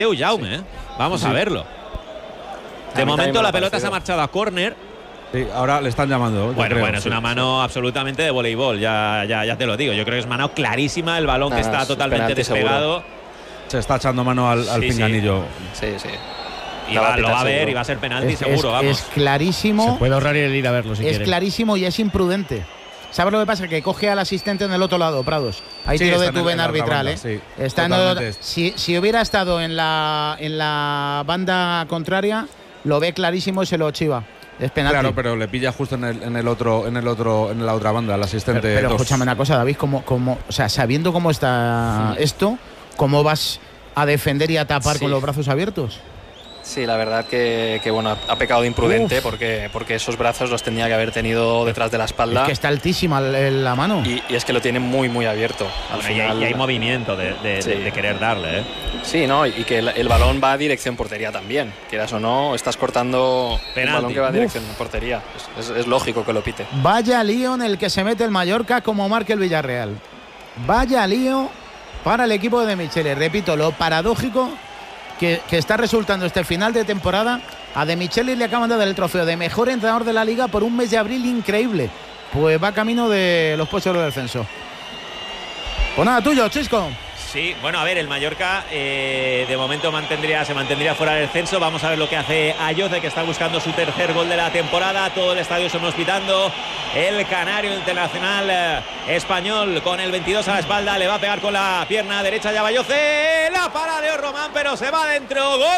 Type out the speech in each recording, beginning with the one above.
Jaume, ¿eh? Vamos a verlo. De momento la pelota se ha marchado a córner. Sí, ahora le están llamando. Bueno, es una mano absolutamente de voleibol, ya te lo digo. Yo creo que es mano clarísima, el balón que está totalmente despegado. Seguro. Se está echando mano al pinganillo. Sí. Y lo va a ver y va a ser penalti seguro, vamos. Es clarísimo. Se puede ahorrar el ir a verlo si quiere. Es clarísimo y es imprudente. ¿Sabes lo que pasa? Que coge al asistente en el otro lado, Prados. Hay tiro de Tuben arbitral, banda, sí, está si hubiera estado en la banda contraria, lo ve clarísimo y se lo chiva. Es penalti. Claro, pero le pilla justo en la otra banda, el asistente. Pero escúchame una cosa, David, o sea, sabiendo cómo está esto, ¿cómo vas a defender y a tapar con los brazos abiertos? Sí, la verdad que bueno, ha pecado de imprudente porque esos brazos los tenía que haber tenido detrás de la espalda. Es que está altísima la mano. Y es que lo tiene muy, muy abierto. Al final, y hay movimiento de querer darle, ¿eh? Sí, ¿no? Y que el balón va a dirección portería también. Quieras o no, estás cortando penalti. Un balón que va a dirección portería. Es lógico que lo pite. Vaya lío en el que se mete el Mallorca como marca el Villarreal. Vaya lío para el equipo de Michele. Repito, lo paradójico que está resultando este final de temporada. A De Michelis le acaban de dar el trofeo de mejor entrenador de la liga por un mes de abril increíble. Pues va camino de los puestos de descenso. Pues nada, tuyo, Chisco. Sí, bueno, a ver, el Mallorca de momento se mantendría fuera del descenso. Vamos a ver lo que hace Ayoce, que está buscando su tercer gol de la temporada. Todo el estadio se nos pitando. El canario internacional español con el 22 a la espalda. Le va a pegar con la pierna derecha ya Ayoce. La para Leo Román, pero se va adentro. Gol.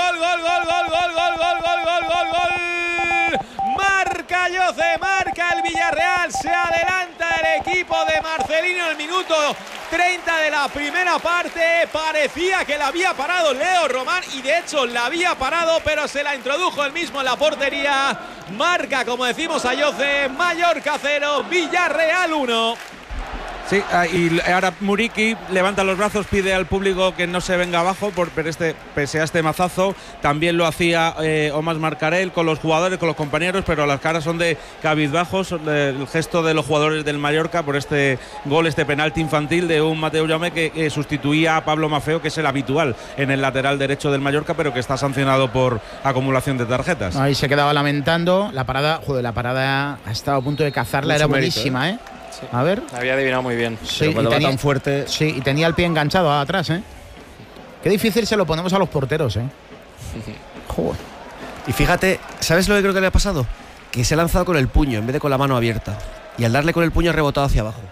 Marca Ayoce, marca el Villarreal. Se adelanta el equipo de Marcelino el minuto 30 de la primera parte. Parecía que la había parado Leo Román y de hecho la había parado, pero se la introdujo él mismo en la portería. Marca, como decimos, Ayoce. Mallorca 0, Villarreal 1. Sí, y ahora Muriqui levanta los brazos, pide al público que no se venga abajo pese a este mazazo. También lo hacía Omar Marcarell con los jugadores, con los compañeros, pero las caras son de cabizbajos. El gesto de los jugadores del Mallorca por este gol, este penalti infantil de un Mateu Jaume que sustituía a Pablo Maffeo, que es el habitual en el lateral derecho del Mallorca, pero que está sancionado por acumulación de tarjetas. Ahí se quedaba lamentando. La parada ha estado a punto de cazarla, era buenísima, ¿eh? Sí. A ver. Había adivinado muy bien. Sí, y tenía, tan fuerte. Sí, y tenía el pie enganchado atrás, ¿eh? Qué difícil se lo ponemos a los porteros, ¿eh? Joder. Y fíjate, ¿sabes lo que creo que le ha pasado? Que se ha lanzado con el puño en vez de con la mano abierta. Y al darle con el puño ha rebotado hacia abajo.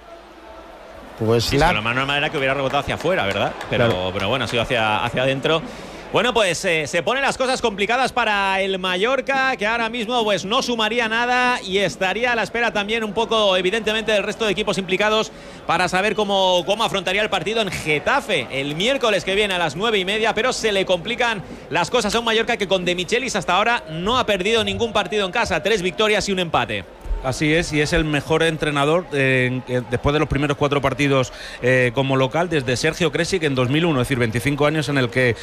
Pues sí, con la mano de manera que hubiera rebotado hacia afuera, ¿verdad? Pero bueno, ha sido hacia adentro. Bueno, pues se ponen las cosas complicadas para el Mallorca, que ahora mismo pues no sumaría nada y estaría a la espera también un poco, evidentemente, del resto de equipos implicados para saber cómo afrontaría el partido en Getafe el miércoles que viene a las 9:30, pero se le complican las cosas a un Mallorca que con De Michelis hasta ahora no ha perdido ningún partido en casa, 3 victorias y un empate. Así es, y es el mejor entrenador después de los primeros 4 partidos como local desde Sergio Kresic en 2001, es decir, 25 años en el que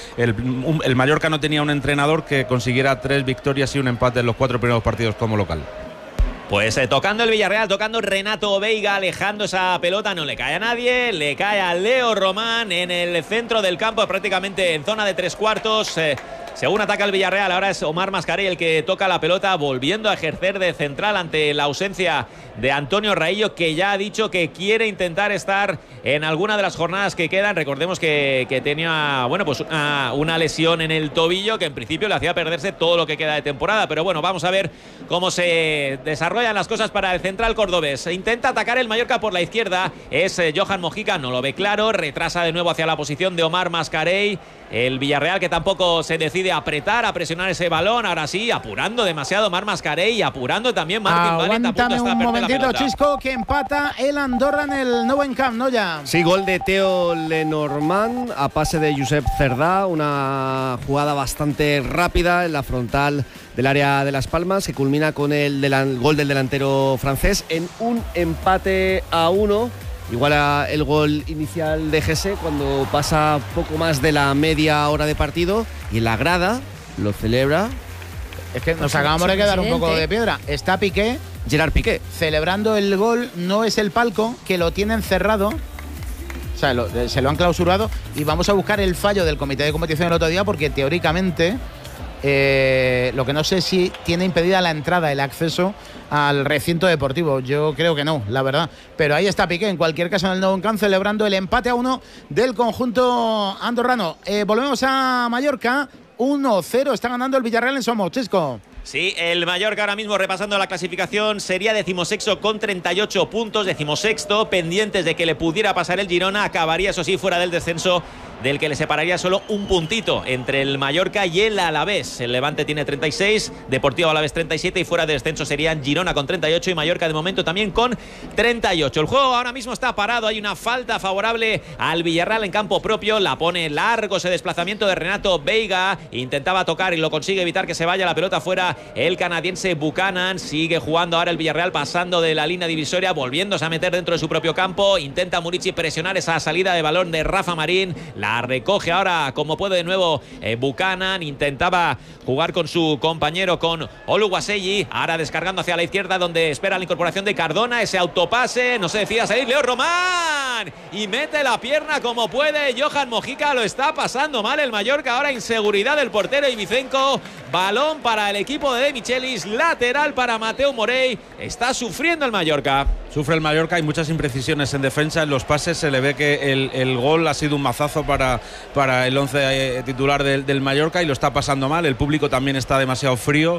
el Mallorca no tenía un entrenador que consiguiera 3 victorias y un empate en los 4 primeros partidos como local. Pues tocando el Villarreal, tocando Renato Veiga, alejando esa pelota, no le cae a nadie, le cae a Leo Román en el centro del campo, prácticamente en zona de 3/4. Según ataca el Villarreal, ahora es Omar Mascarell el que toca la pelota, volviendo a ejercer de central ante la ausencia de Antonio Raillo, que ya ha dicho que quiere intentar estar en alguna de las jornadas que quedan. Recordemos que tenía una lesión en el tobillo que en principio le hacía perderse todo lo que queda de temporada. Pero bueno, vamos a ver cómo se desarrollan las cosas para el central cordobés. Intenta atacar el Mallorca por la izquierda, es Johan Mojica, no lo ve claro, retrasa de nuevo hacia la posición de Omar Mascarell. El Villarreal que tampoco se decide a apretar, a presionar ese balón. Ahora sí, apurando demasiado Omar Mascarell y apurando también Martín Valent. Aguántame un momentito, Chisco, que empata el Andorra en el Nou Camp, ¿no ya? Sí, gol de Teo Lenormand a pase de Josep Cerdá. Una jugada bastante rápida en la frontal del área de Las Palmas que culmina con el gol del delantero francés en un empate a 1. Igual a el gol inicial de Gese cuando pasa poco más de la media hora de partido y en la grada lo celebra. Es que nos acabamos de quedar un poco de piedra. Está Piqué, Gerard Piqué, celebrando el gol. No es el palco, que lo tienen cerrado. sea, se lo han clausurado y vamos a buscar el fallo del comité de competición el otro día porque teóricamente lo que no sé si tiene impedida la entrada, el acceso al recinto deportivo. Yo creo que no, la verdad. Pero ahí está Piqué, en cualquier caso, en el Nou Camp, celebrando el empate a 1 del conjunto andorrano. Volvemos a Mallorca. 1-0, está ganando el Villarreal en Somos, Chisco. Sí, el Mallorca ahora mismo repasando la clasificación sería 16º con 38 puntos, 16º, pendientes de que le pudiera pasar el Girona, acabaría eso sí fuera del descenso, del que le separaría solo un puntito entre el Mallorca y el Alavés. El Levante tiene 36, Deportivo Alavés 37 y fuera de descenso serían Girona con 38 y Mallorca de momento también con 38. El juego ahora mismo está parado, hay una falta favorable al Villarreal en campo propio, la pone largo ese desplazamiento de Renato Veiga, intentaba tocar y lo consigue evitar que se vaya la pelota fuera el canadiense Buchanan. Sigue jugando ahora el Villarreal pasando de la línea divisoria, volviéndose a meter dentro de su propio campo, intenta Murici presionar esa salida de balón de Rafa Marín, la recoge ahora como puede de nuevo Buchanan, intentaba jugar con su compañero con Oluwaseyi, ahora descargando hacia la izquierda donde espera la incorporación de Cardona, ese autopase, no se decía salir Leo Román y mete la pierna como puede Johan Mojica, lo está pasando mal el Mallorca, ahora inseguridad del portero Ibicenco, balón para el equipo de Michelis, lateral para Mateu Morey, está sufriendo el Mallorca. Sufre el Mallorca, hay muchas imprecisiones en defensa, en los pases se le ve que el gol ha sido un mazazo para el 11 titular del Mallorca y lo está pasando mal, el público también está demasiado frío,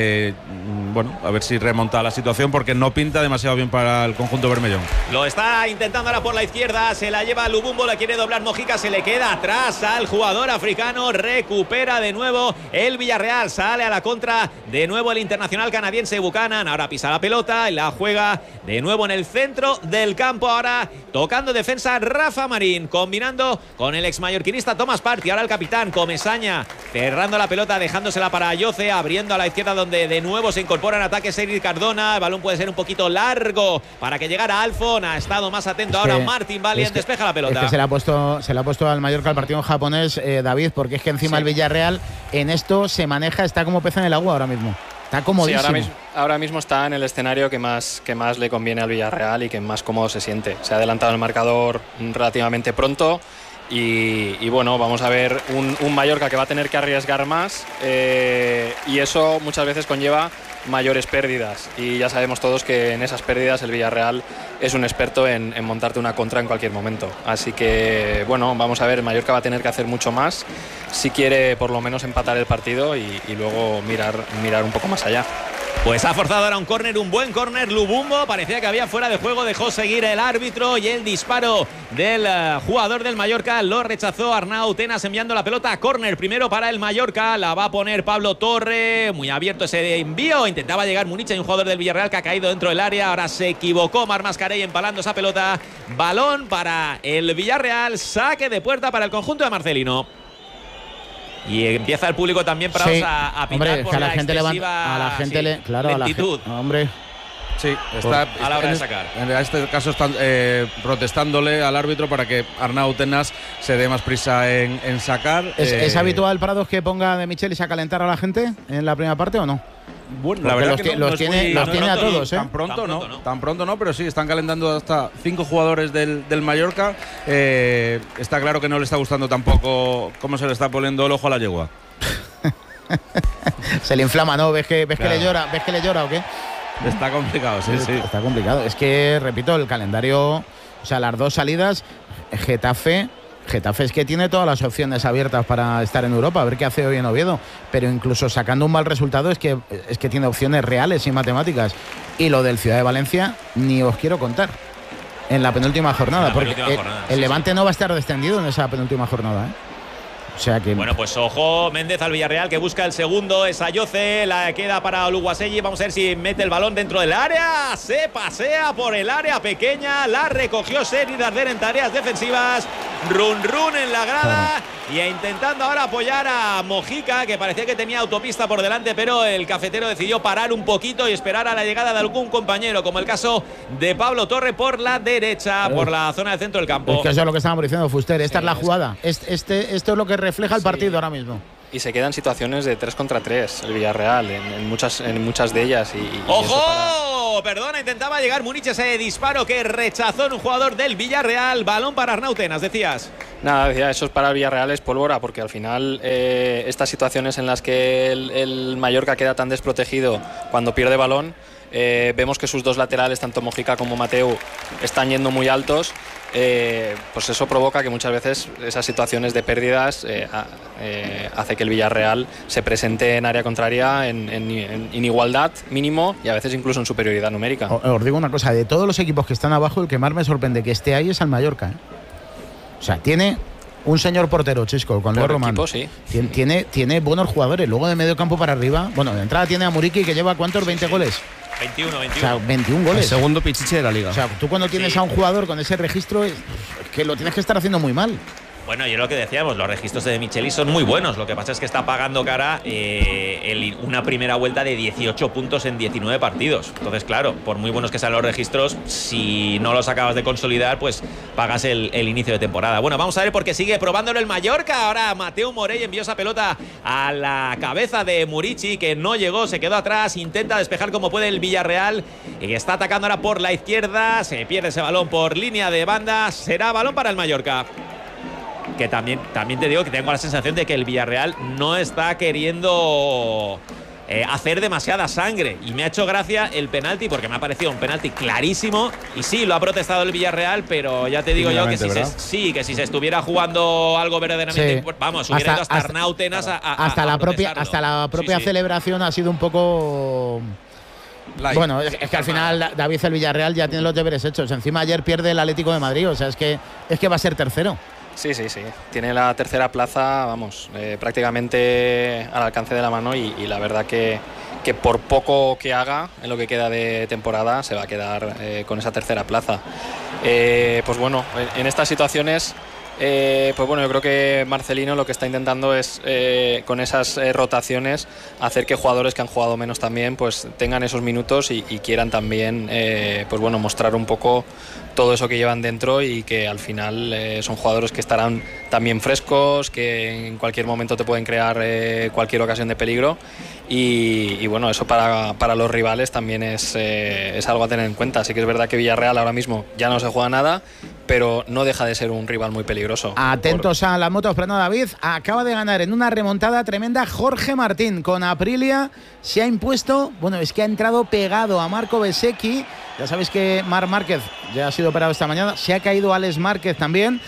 bueno, a ver si remonta la situación porque no pinta demasiado bien para el conjunto bermellón. Lo está intentando ahora por la izquierda, se la lleva Lubumbo, la quiere doblar Mojica, se le queda atrás al jugador africano, recupera de nuevo el Villarreal, sale a la contra de nuevo el internacional canadiense Buchanan, ahora pisa la pelota y la juega de nuevo en el centro del campo, ahora tocando defensa Rafa Marín, combinando con el ex mallorquinista Thomas Partey, ahora el capitán Comesaña cerrando la pelota, dejándosela para Ayoce, abriendo a la izquierda donde de nuevo se incorpora en ataque Sergi Cardona, el balón puede ser un poquito largo para que llegara Alfon, ha estado más atento ahora Martin Valiant, despeja la pelota. Es que se le ha puesto al Mallorca el partido en japonés, David, porque es que encima el Villarreal en esto se maneja, está como pez en el agua ahora mismo. Está comodísimo. Sí, ahora mismo está en el escenario que más le conviene al Villarreal y que más cómodo se siente. Se ha adelantado el marcador relativamente pronto y bueno, vamos a ver un Mallorca que va a tener que arriesgar más y eso muchas veces conlleva mayores pérdidas y ya sabemos todos que en esas pérdidas el Villarreal es un experto en montarte una contra en cualquier momento, así que bueno, vamos a ver, Mallorca va a tener que hacer mucho más si quiere por lo menos empatar el partido y luego mirar un poco más allá. Pues ha forzado ahora un córner, un buen córner Lubumbo, parecía que había fuera de juego, dejó seguir el árbitro y el disparo del jugador del Mallorca lo rechazó Arnau Tenas enviando la pelota a córner primero para el Mallorca, la va a poner Pablo Torre, muy abierto ese envío, intentaba llegar Municha y un jugador del Villarreal que ha caído dentro del área, ahora se equivocó Marc Mascarell empalando esa pelota, balón para el Villarreal, saque de puerta para el conjunto de Marcelino. Y empieza el público también para a pitar, hombre, por a la la gente excesiva a la gente lentitud. Hombre. Sí, está a la hora de sacar. En este caso están protestándole al árbitro para que Arnau Tenas se dé más prisa en sacar. ¿Es habitual, Prados, que ponga de Michelis a calentar a la gente en la primera parte o no? Bueno, la verdad que los tiene a todos, Tan pronto no, pero sí, están calentando hasta 5 jugadores del Mallorca. Está claro que no le está gustando tampoco cómo se le está poniendo el ojo a la yegua. Se le inflama, ¿no? ¿Ves que le llora? ¿Ves que le llora o qué? Está complicado, sí. Está complicado. Es que, repito, el calendario, o sea, las dos salidas, Getafe es que tiene todas las opciones abiertas para estar en Europa, a ver qué hace hoy en Oviedo, pero incluso sacando un mal resultado es que tiene opciones reales y matemáticas. Y lo del Ciudad de Valencia ni os quiero contar en la penúltima jornada, porque el Levante no va a estar descendido en esa penúltima jornada, ¿eh? O sea que... Bueno, pues ojo, Méndez al Villarreal que busca el segundo, es Ayoce, la queda para Oluwaseyi, vamos a ver si mete el balón dentro del área, se pasea por el área pequeña, la recogió Sergi Darder en tareas defensivas, run en la grada y intentando ahora apoyar a Mojica, que parecía que tenía autopista por delante, pero el cafetero decidió parar un poquito y esperar a la llegada de algún compañero, como el caso de Pablo Torre por la derecha, por la zona del centro del campo. Es que eso es lo que estábamos diciendo, Fuster, esta es la jugada, esto es lo que refleja el partido ahora mismo. Y se quedan situaciones de 3 contra 3 el Villarreal en muchas de ellas. ¡Ojo! perdona, intentaba llegar Munic, ese disparo que rechazó en un jugador del Villarreal. Balón para Arnau Tenas, decías. Nada, decía, eso es para el Villarreal, es pólvora, porque al final estas situaciones en las que el Mallorca queda tan desprotegido cuando pierde balón, vemos que sus dos laterales, tanto Mojica como Mateu, están yendo muy altos. Pues eso provoca que muchas veces esas situaciones de pérdidas hace que el Villarreal se presente en área contraria en igualdad mínimo y a veces incluso en superioridad numérica. Os digo una cosa, de todos los equipos que están abajo, el que más me sorprende que esté ahí es el Mallorca, ¿eh? O sea, tiene un señor portero, Chisco, con Leo Román. Sí. Tiene buenos jugadores. Luego de medio campo para arriba, bueno, de entrada tiene a Muriqui, que lleva ¿cuántos? 20 goles. 21. O sea, 21 goles. El segundo pichichi de la liga. O sea, tú cuando tienes a un jugador con ese registro, es que lo tienes que estar haciendo muy mal. Bueno, y es lo que decíamos, los registros de Michelis son muy buenos. Lo que pasa es que está pagando cara una primera vuelta de 18 puntos en 19 partidos. Entonces, claro, por muy buenos que sean los registros, si no los acabas de consolidar, pues pagas el inicio de temporada. Bueno, vamos a ver porque sigue probándolo el Mallorca. Ahora Mateu Morey envió esa pelota a la cabeza de Muriqui, que no llegó, se quedó atrás. Intenta despejar como puede el Villarreal, y está atacando ahora por la izquierda. Se pierde ese balón por línea de banda. Será balón para el Mallorca. Que también te digo que tengo la sensación de que el Villarreal no está queriendo hacer demasiada sangre, y me ha hecho gracia el penalti porque me ha parecido un penalti clarísimo, y sí, lo ha protestado el Villarreal, pero ya te digo yo que si se estuviera jugando algo verdaderamente, vamos, hubiera ido hasta Arnau Tenas hasta la propia celebración ha sido un poco... Bueno, es que al final David, el Villarreal ya tiene los deberes hechos. Encima ayer pierde el Atlético de Madrid, o sea, es que va a ser tercero. Sí. Tiene la tercera plaza, vamos, prácticamente al alcance de la mano, y la verdad que por poco que haga en lo que queda de temporada se va a quedar con esa tercera plaza. Pues bueno, en estas situaciones, pues bueno, yo creo que Marcelino lo que está intentando es con esas rotaciones hacer que jugadores que han jugado menos también pues tengan esos minutos y quieran también pues bueno, mostrar un poco todo eso que llevan dentro, y que al final son jugadores que estarán también frescos, que en cualquier momento te pueden crear cualquier ocasión de peligro, y bueno, eso para los rivales también es algo a tener en cuenta. Así que es verdad que Villarreal ahora mismo ya no se juega nada, pero no deja de ser un rival muy peligroso. Atentos a las motos, freno David. Acaba de ganar en una remontada tremenda Jorge Martín con Aprilia. Se ha impuesto, bueno, es que ha entrado pegado a Marco Bezzecchi. Ya sabéis que Marc Márquez ya ha sido operado esta mañana. Se ha caído Alex Márquez también.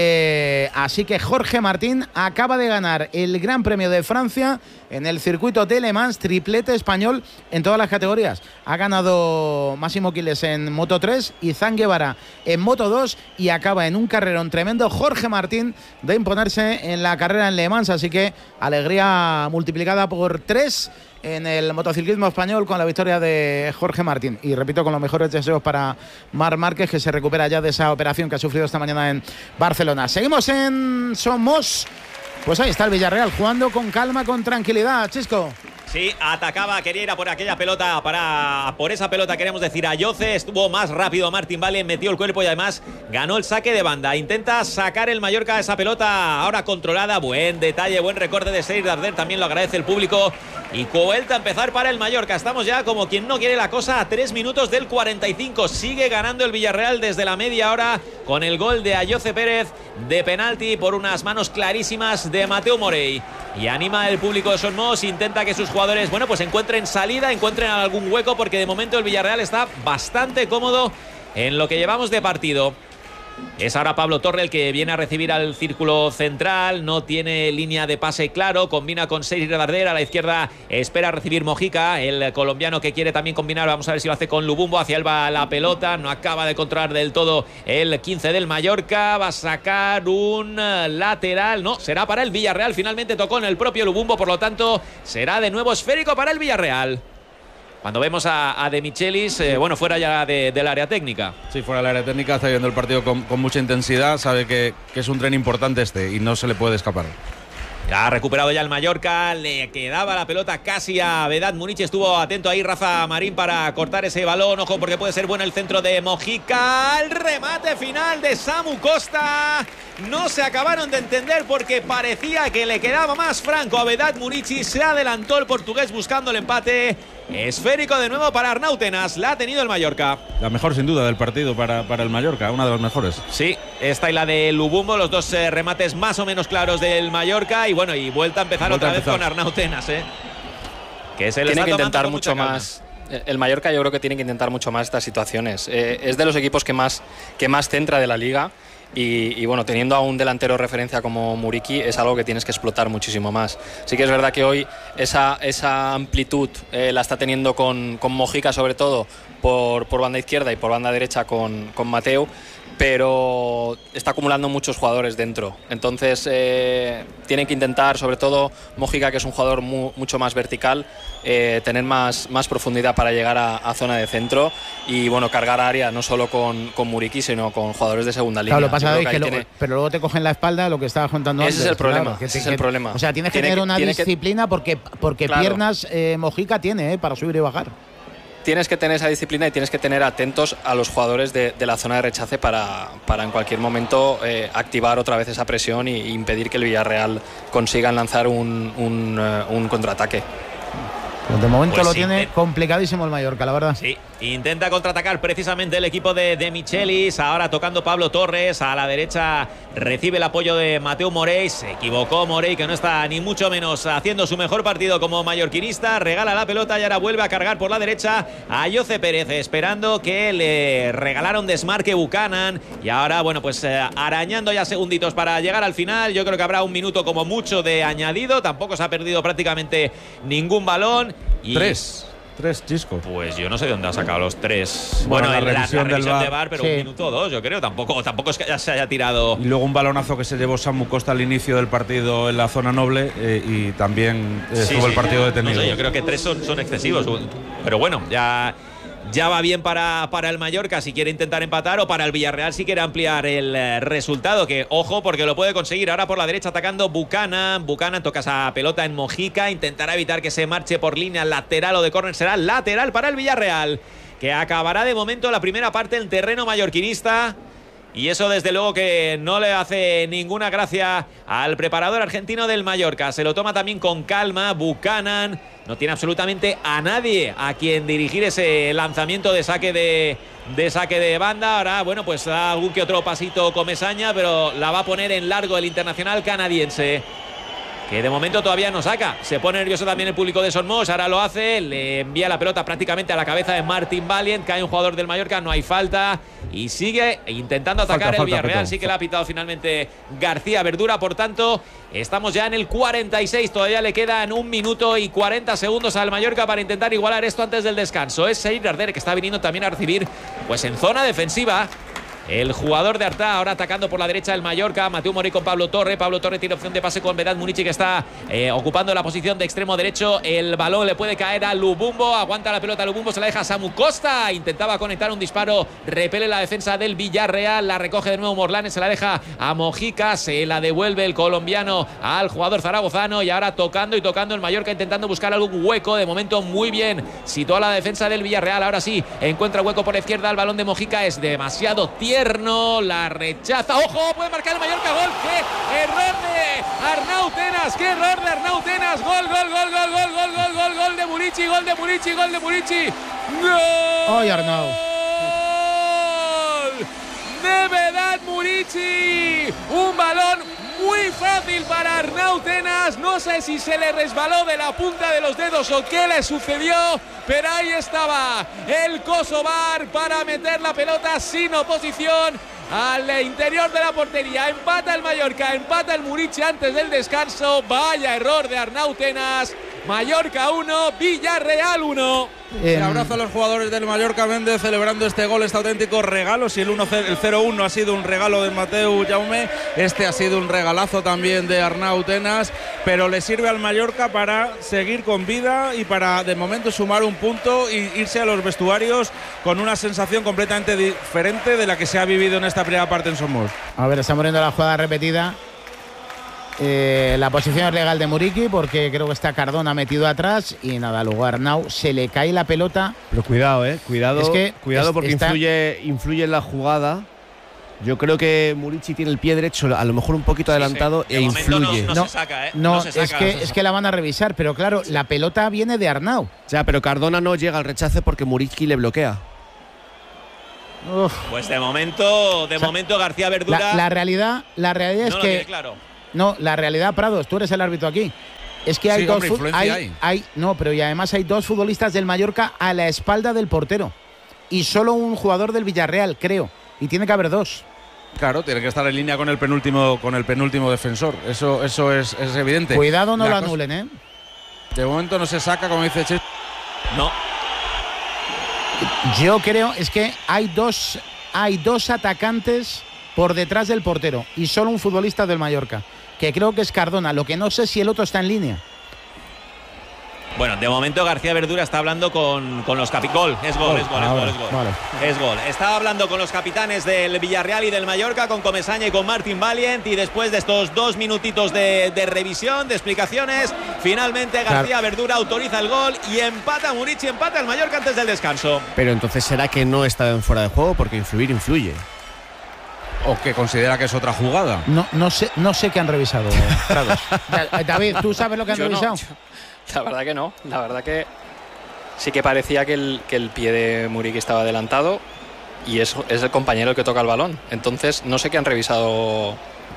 Así que Jorge Martín acaba de ganar el Gran Premio de Francia en el circuito de Le Mans, triplete español en todas las categorías. Ha ganado Máximo Quiles en Moto 3 y Zan Guevara en Moto 2, y acaba en un carrerón tremendo Jorge Martín de imponerse en la carrera en Le Mans. Así que alegría multiplicada por 3 en el motociclismo español con la victoria de Jorge Martín. Y repito, con los mejores deseos para Marc Márquez, que se recupera ya de esa operación que ha sufrido esta mañana en Barcelona. Seguimos en Somos. Pues ahí está el Villarreal jugando con calma, con tranquilidad. Chisco. Sí, atacaba, quería ir a por aquella pelota, por esa pelota queremos decir a Yoce, estuvo más rápido Martín Vale, metió el cuerpo y además ganó el saque de banda. Intenta sacar el Mallorca esa pelota ahora controlada, buen detalle, buen recorte de Seir Darder, también lo agradece el público, y vuelta a empezar para el Mallorca. Estamos ya como quien no quiere la cosa a 3 minutos del 45, sigue ganando el Villarreal desde la media hora con el gol de Ayoce Pérez de penalti por unas manos clarísimas de Mateu Morey. Y anima el público de Somos, intenta que sus jugadores, bueno, pues encuentren salida, encuentren algún hueco, porque de momento el Villarreal está bastante cómodo en lo que llevamos de partido. Es ahora Pablo Torre el que viene a recibir al círculo central, no tiene línea de pase claro, combina con Seir Darder, a la izquierda espera recibir Mojica, el colombiano que quiere también combinar, vamos a ver si lo hace con Lubumbo, hacia él va la pelota, no acaba de controlar del todo el 15 del Mallorca, va a sacar un lateral, no, será para el Villarreal, finalmente tocó en el propio Lubumbo, por lo tanto será de nuevo esférico para el Villarreal. Cuando vemos a De Michelis, bueno, fuera ya del área técnica. Sí, fuera del área técnica, está viendo el partido con mucha intensidad, sabe que es un tren importante y no se le puede escapar. Ha recuperado ya el Mallorca, le quedaba la pelota casi a Vedat Munic, estuvo atento ahí Rafa Marín para cortar ese balón, ojo porque puede ser bueno el centro de Mojica, el remate final de Samu Costa, no se acabaron de entender porque parecía que le quedaba más franco a Vedat Munic, se adelantó el portugués buscando el empate esférico de nuevo para Arnau Tenas. La ha tenido el Mallorca. La mejor sin duda del partido para el Mallorca, una de las mejores. Sí, esta y la de Lubumbo, los dos remates más o menos claros del Mallorca. Y bueno, y vuelta a empezar otra vez con Arnau Tenas, que se le tiene está que intentar tomando mucho más. El Mallorca yo creo que tiene que intentar mucho más estas situaciones. Es de los equipos que más centra de la liga. Y bueno, teniendo a un delantero referencia como Muriqui es algo que tienes que explotar muchísimo más. Sí que es verdad que hoy esa amplitud la está teniendo con Mojica, sobre todo por banda izquierda y por banda derecha con Mateu, pero está acumulando muchos jugadores dentro. Entonces tienen que intentar, sobre todo Mojica, que es un jugador mucho más vertical, tener más profundidad para llegar a zona de centro y bueno, cargar área no solo con Muriqui, sino con jugadores de segunda línea. Claro, lo pasa es pero luego te cogen la espalda, lo que estaba contando antes. Ese es el problema. Claro, ese es el problema. O sea, tienes que tener una disciplina porque claro, piernas Mojica tiene para subir y bajar. Tienes que tener esa disciplina y tienes que tener atentos a los jugadores de la zona de rechace para en cualquier momento activar otra vez esa presión e impedir que el Villarreal consiga lanzar un contraataque. Pues de momento lo tiene complicadísimo el Mallorca, la verdad. Sí, intenta contraatacar precisamente el equipo de Michelis. Ahora tocando Pablo Torres. A la derecha recibe el apoyo de Mateu Morey. Se equivocó Morey, que no está ni mucho menos haciendo su mejor partido como mallorquinista. Regala la pelota y ahora vuelve a cargar por la derecha a Jose Pérez, esperando que le regalara un desmarque Buchanan. Y ahora, bueno, pues arañando ya segunditos para llegar al final. Yo creo que habrá un minuto como mucho de añadido. Tampoco se ha perdido prácticamente ningún balón. Y Tres, Chisco. pues yo no sé de dónde ha sacado los 3. Bueno, En la revisión del de VAR, pero sí, 1 minuto o 2, yo creo. Tampoco es que ya se haya tirado. Y luego un balonazo que se llevó Samu Costa al inicio del partido en la zona noble y también estuvo el partido detenido. No sé, yo creo que 3 son excesivos. Pero bueno, ya va bien para el Mallorca si quiere intentar empatar, o para el Villarreal si quiere ampliar el resultado, que ojo, porque lo puede conseguir. Ahora por la derecha atacando Buchanan toca esa pelota en Mojica, intentará evitar que se marche por línea lateral o de córner. Será lateral para el Villarreal, que acabará de momento la primera parte en terreno mallorquinista. Y eso desde luego que no le hace ninguna gracia al preparador argentino del Mallorca. Se lo toma también con calma Buchanan. No tiene absolutamente a nadie a quien dirigir ese lanzamiento de saque de banda. Ahora, bueno, pues da algún que otro pasito Comesaña, pero la va a poner en largo el internacional canadiense, que de momento todavía no saca. Se pone nervioso también el público de Son Moix. Ahora lo hace, le envía la pelota prácticamente a la cabeza de Martin Valiant. Cae un jugador del Mallorca, no hay falta. Y sigue intentando atacar el Villarreal. Sí que le ha pitado finalmente García Verdura. Por tanto, estamos ya en el 46. Todavía le quedan 1 minuto y 40 segundos al Mallorca para intentar igualar esto antes del descanso. Es Seir Arder, que está viniendo también a recibir pues en zona defensiva. El jugador de Artá, ahora atacando por la derecha el Mallorca. Mateu Morey con Pablo Torre. Pablo Torre tiene opción de pase con Vedat Munichi, que está ocupando la posición de extremo derecho. El balón le puede caer a Lubumbo. Aguanta la pelota Lubumbo, se la deja a Samu Costa. Intentaba conectar un disparo. Repele la defensa del Villarreal. La recoge de nuevo Morlanes, se la deja a Mojica. Se la devuelve el colombiano al jugador zaragozano. Y ahora tocando el Mallorca, intentando buscar algún hueco. De momento muy bien situada la defensa del Villarreal. Ahora sí, encuentra hueco por la izquierda. El balón de Mojica es demasiado tierno. La rechaza. ¡Ojo! Puede marcar el Mallorca. ¡Gol! ¡Qué error de Arnau Tenas! ¡Qué error de Arnau Tenas! ¡Gol de Muriqui! ¡Gol de Muriqui! ¡Gol! ¡Ay, Arnau! ¡De Vedat Munichi! Un balón muy fácil para Arnau Tenas. No sé si se le resbaló de la punta de los dedos o qué le sucedió, pero ahí estaba el Kosovar para meter la pelota sin oposición al interior de la portería. Empata el Mallorca, empata el Muriqui antes del descanso. Vaya error de Arnau Tenas. Mallorca 1, Villarreal 1. Un abrazo a los jugadores del Mallorca, Méndez, celebrando este gol, este auténtico regalo. Si el 0-1 ha sido un regalo de Mateu Jaume, este ha sido un regalazo también de Arnau Tenas, pero le sirve al Mallorca para seguir con vida y para de momento sumar un punto y irse a los vestuarios con una sensación completamente diferente de la que se ha vivido en esta primera parte en Son Moix. A ver, estamos viendo la jugada repetida. La posición es legal de Muriqui, porque creo que está Cardona metido atrás y nada, luego a Arnau se le cae la pelota. Pero cuidado, cuidado, es que cuidado porque influye en la jugada. Yo creo que Murici tiene el pie derecho a lo mejor un poquito adelantado De e momento influye. no se saca, ¿eh? No, se saca. es que la van a revisar, pero claro, la pelota viene de Arnau. Ya, pero Cardona no llega al rechace porque Murici le bloquea. Uf. Pues de momento García Verdura La realidad es no lo que tiene claro. no, la realidad, Prados, tú eres el árbitro aquí. Es que hay Sí, dos hombre, influencia hay. no, pero y además hay dos futbolistas del Mallorca a la espalda del portero y solo un jugador del Villarreal, creo, y tiene que haber dos. Claro, tiene que estar en línea con el penúltimo defensor. Eso es evidente. Cuidado, no La lo cosa- anulen, ¿eh? De momento no se saca, como dice Chesco. No. Yo creo es que hay dos atacantes por detrás del portero y solo un futbolista del Mallorca, que creo que es Cardona. Lo que no sé si el otro está en línea. Bueno, de momento García Verdura está hablando con los capitanes. Es gol. Vale. Es gol. Estaba hablando con los capitanes del Villarreal y del Mallorca, con Comesaña y con Martín Valiant, y después de estos 2 minutitos de revisión, de explicaciones, finalmente García Verdura autoriza el gol y empata Murici, empata el Mallorca antes del descanso. Pero entonces será que no está en fuera de juego porque influye. O que considera que es otra jugada. No sé qué han revisado, Prados. David, ¿tú sabes lo que han Yo no, revisado? la verdad que no. La verdad que sí que parecía que el pie de Muriqui estaba adelantado y es el compañero el que toca el balón. Entonces no sé qué han revisado.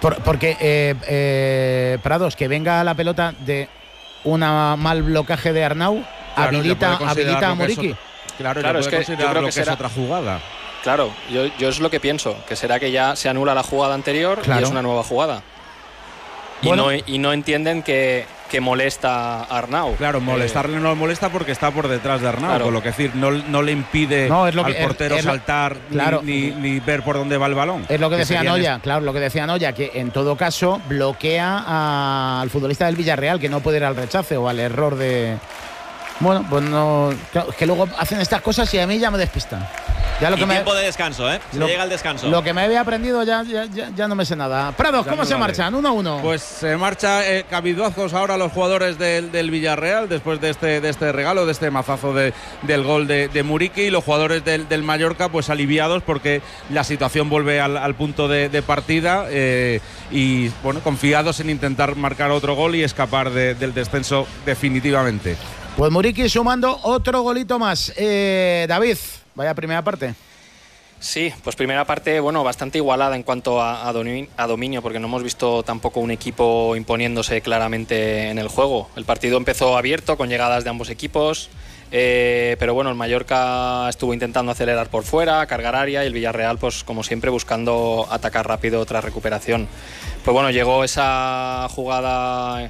Porque Prados, que venga la pelota de un mal blocaje de Arnau, Claro, habilita ya puede a considerarlo que es Muriqui. Claro, Claro, ya es puede que yo considerar creo lo que que es será- otra jugada. Claro, yo es lo que pienso, que será que ya se anula la jugada anterior Claro. y es una nueva jugada. Bueno. Y no entienden que molesta a Arnau. Claro, molestarle no le molesta porque está por detrás de Arnau, Claro. con lo que decir, no le impide No, es lo al que- portero es lo- saltar claro. ni ver por dónde va el balón. Es lo que decía sería en Noya, claro, lo que decía Noya, que en todo caso bloquea al futbolista del Villarreal, que no puede ir al rechace o al error de. Bueno, pues no. Claro, es que luego hacen estas cosas y a mí ya me despistan. Ya lo Y que me, tiempo de descanso, ¿eh? Se llega el descanso. lo que me había aprendido ya no me sé nada. Prados, Ya ¿cómo no se vale. marchan? 1-1. Pues se marcha cabiduazos ahora los jugadores del Villarreal después de este regalo, de este mazazo del gol de Muriqui, y los jugadores del Mallorca pues aliviados porque la situación vuelve al punto de partida y bueno, confiados en intentar marcar otro gol y escapar del descenso definitivamente. Pues Muriqui sumando otro golito más. David, vaya primera parte. Sí, pues primera parte, bueno, bastante igualada en cuanto a dominio, porque no hemos visto tampoco un equipo imponiéndose claramente en el juego. El partido empezó abierto, con llegadas de ambos equipos, pero bueno, el Mallorca estuvo intentando acelerar por fuera, cargar área, y el Villarreal, pues como siempre, buscando atacar rápido tras recuperación. Pues bueno, llegó esa jugada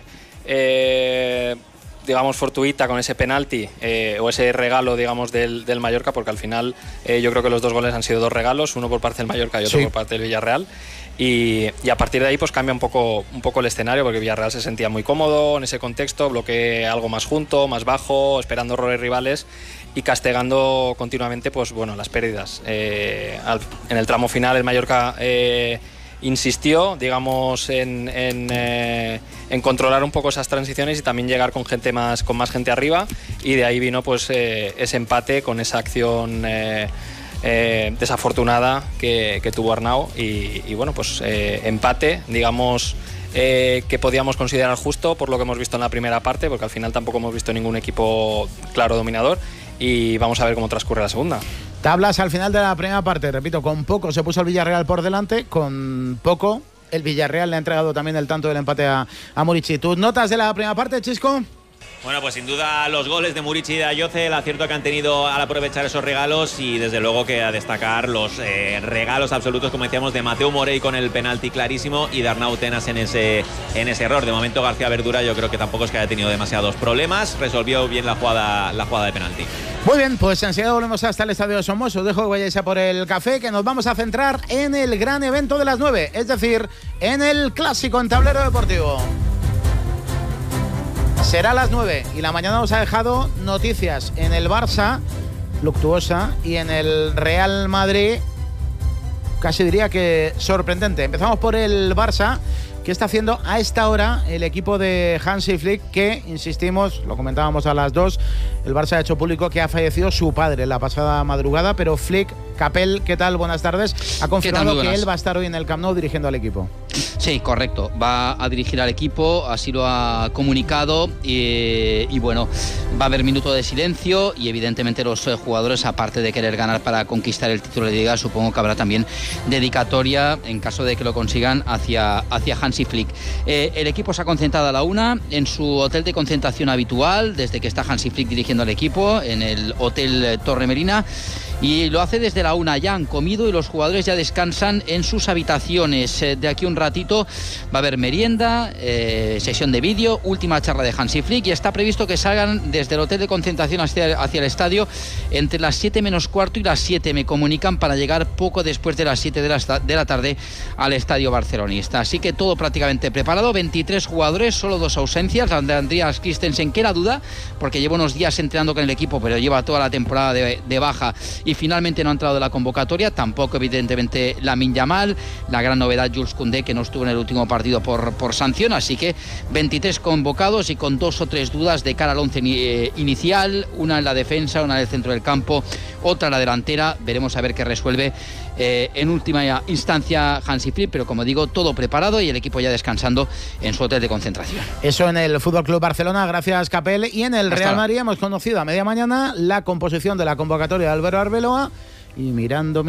digamos fortuita con ese penalti o ese regalo, digamos, del Mallorca, porque al final yo creo que los dos goles han sido dos regalos, uno por parte del Mallorca y otro por parte del Villarreal, y a partir de ahí pues cambia un poco el escenario, porque Villarreal se sentía muy cómodo en ese contexto, bloque algo más junto, más bajo, esperando errores rivales y castigando continuamente pues bueno las pérdidas. En el tramo final el Mallorca insistió, digamos, en controlar un poco esas transiciones y también llegar con más gente arriba, y de ahí vino pues ese empate con esa acción desafortunada que tuvo Arnau, y bueno, pues empate, digamos, que podíamos considerar justo por lo que hemos visto en la primera parte, porque al final tampoco hemos visto ningún equipo claro dominador, y vamos a ver cómo transcurre la segunda. Tablas al final de la primera parte, repito, con poco se puso el Villarreal por delante, con poco el Villarreal le ha entregado también el tanto del empate a Muriqui. ¿Tus notas de la primera parte, Chisco? Bueno, pues sin duda los goles de Muriqui y de Ayoce, el acierto que han tenido al aprovechar esos regalos, y desde luego que a destacar los regalos absolutos, como decíamos, de Mateu Morey con el penalti clarísimo y de Arnau Tenas en ese error. De momento García Verdura yo creo que tampoco es que haya tenido demasiados problemas, resolvió bien la jugada de penalti. Muy bien, pues enseguida volvemos hasta el Estadio de Somos. Os dejo que vayáis a por el café, que nos vamos a centrar en el gran evento de las 9, es decir, en el clásico en tablero deportivo. Será a las 9 y la mañana os ha dejado noticias en el Barça, luctuosa, y en el Real Madrid, casi diría que sorprendente. Empezamos por el Barça. ¿Qué está haciendo a esta hora el equipo de Hansi Flick? Que, insistimos, lo comentábamos a las 2, el Barça ha hecho público que ha fallecido su padre la pasada madrugada, pero Flick Capel, ¿qué tal? Buenas tardes. Ha confirmado que él va a estar hoy en el Camp Nou dirigiendo al equipo. Sí, correcto. Va a dirigir al equipo, así lo ha comunicado y bueno, va a haber minuto de silencio y evidentemente los jugadores, aparte de querer ganar para conquistar el título de Liga, supongo que habrá también dedicatoria, en caso de que lo consigan, hacia Hansi Flick. El equipo se ha concentrado a la 1 en su hotel de concentración habitual, desde que está Hansi Flick dirigiendo al equipo, en el Hotel Torre Merina. Y lo hace desde la 1, ya han comido y los jugadores ya descansan en sus habitaciones. De aquí un ratito va a haber merienda, sesión de vídeo, última charla de Hansi Flick y está previsto que salgan desde el hotel de concentración hacia el estadio entre las 7 menos cuarto y las 7, me comunican, para llegar poco después de las 7 de la tarde al estadio barcelonista. Así que todo prácticamente preparado, 23 jugadores, solo 2 ausencias, la de Andreas Christensen, que era duda, porque lleva unos días entrenando con el equipo, pero lleva toda la temporada de baja y finalmente no ha entrado de la convocatoria, tampoco evidentemente Lamine Yamal, la gran novedad Jules Koundé, que no estuvo en el último partido por sanción, así que 23 convocados y con 2 o 3 dudas de cara al 11 inicial, una en la defensa, una en el centro del campo, otra en la delantera. Veremos a ver qué resuelve en última instancia Hansi Flick, pero como digo, todo preparado y el equipo ya descansando en su hotel de concentración. Eso en el FC Barcelona, gracias Capel. Y en el Real Madrid hemos conocido a media mañana la composición de la convocatoria de Álvaro Arbeloa. Y mirando,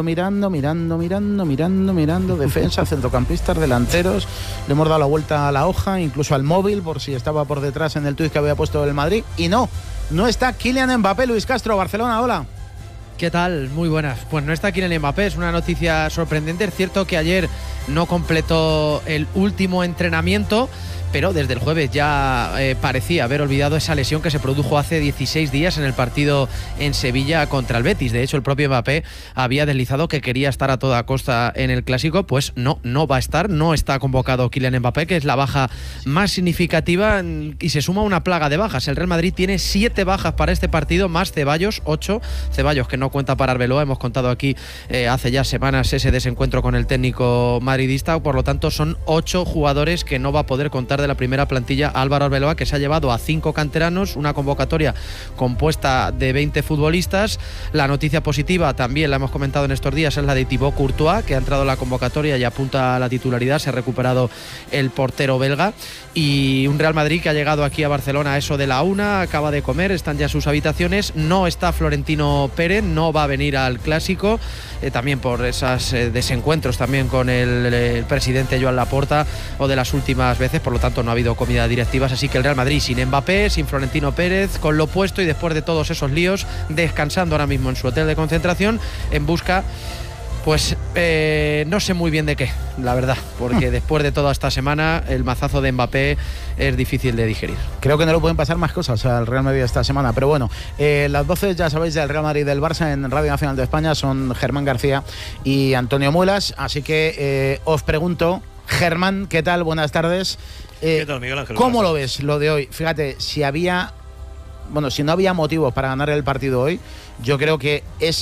defensa, centrocampistas, delanteros. Le hemos dado la vuelta a la hoja, incluso al móvil, por si estaba por detrás en el tuit que había puesto el Madrid. Y no está Kylian Mbappé. Luis Castro, Barcelona, hola. ¿Qué tal? Muy buenas. Pues no está Kylian Mbappé, es una noticia sorprendente. Es cierto que ayer no completó el último entrenamiento, pero desde el jueves ya parecía haber olvidado esa lesión que se produjo hace 16 días en el partido en Sevilla contra el Betis. De hecho, el propio Mbappé había deslizado que quería estar a toda costa en el Clásico. Pues no va a estar, no está convocado Kylian Mbappé, que es la baja más significativa y se suma una plaga de bajas. El Real Madrid tiene 7 bajas para este partido, más Ceballos, 8. Ceballos, que no cuenta para Arbeloa, hemos contado aquí hace ya semanas ese desencuentro con el técnico madridista, por lo tanto son 8 jugadores que no va a poder contar de la primera plantilla Álvaro Arbeloa, que se ha llevado a 5 canteranos, una convocatoria compuesta de 20 futbolistas. La noticia positiva, también la hemos comentado en estos días, es la de Thibaut Courtois, que ha entrado en la convocatoria y apunta a la titularidad. Se ha recuperado el portero belga. Y un Real Madrid que ha llegado aquí a Barcelona a eso de la 1, acaba de comer, están ya en sus habitaciones. No está Florentino Pérez, no va a venir al Clásico, también por esos desencuentros también con el presidente Joan Laporta o de las últimas veces, por lo tanto no ha habido comida directivas, así que el Real Madrid sin Mbappé, sin Florentino Pérez, con lo puesto y después de todos esos líos, descansando ahora mismo en su hotel de concentración en busca, pues no sé muy bien de qué, la verdad, porque después de toda esta semana el mazazo de Mbappé es difícil de digerir. Creo que no le pueden pasar más cosas al Real Madrid esta semana, pero bueno, las voces, ya sabéis, del Real Madrid y del Barça en Radio Nacional de España son Germán García y Antonio Muelas, así que os pregunto, Germán, ¿qué tal? Buenas tardes. ¿Qué tal, Miguel Ángel? ¿Cómo lo ves lo de hoy? Fíjate, si no había motivos para ganar el partido hoy, yo creo que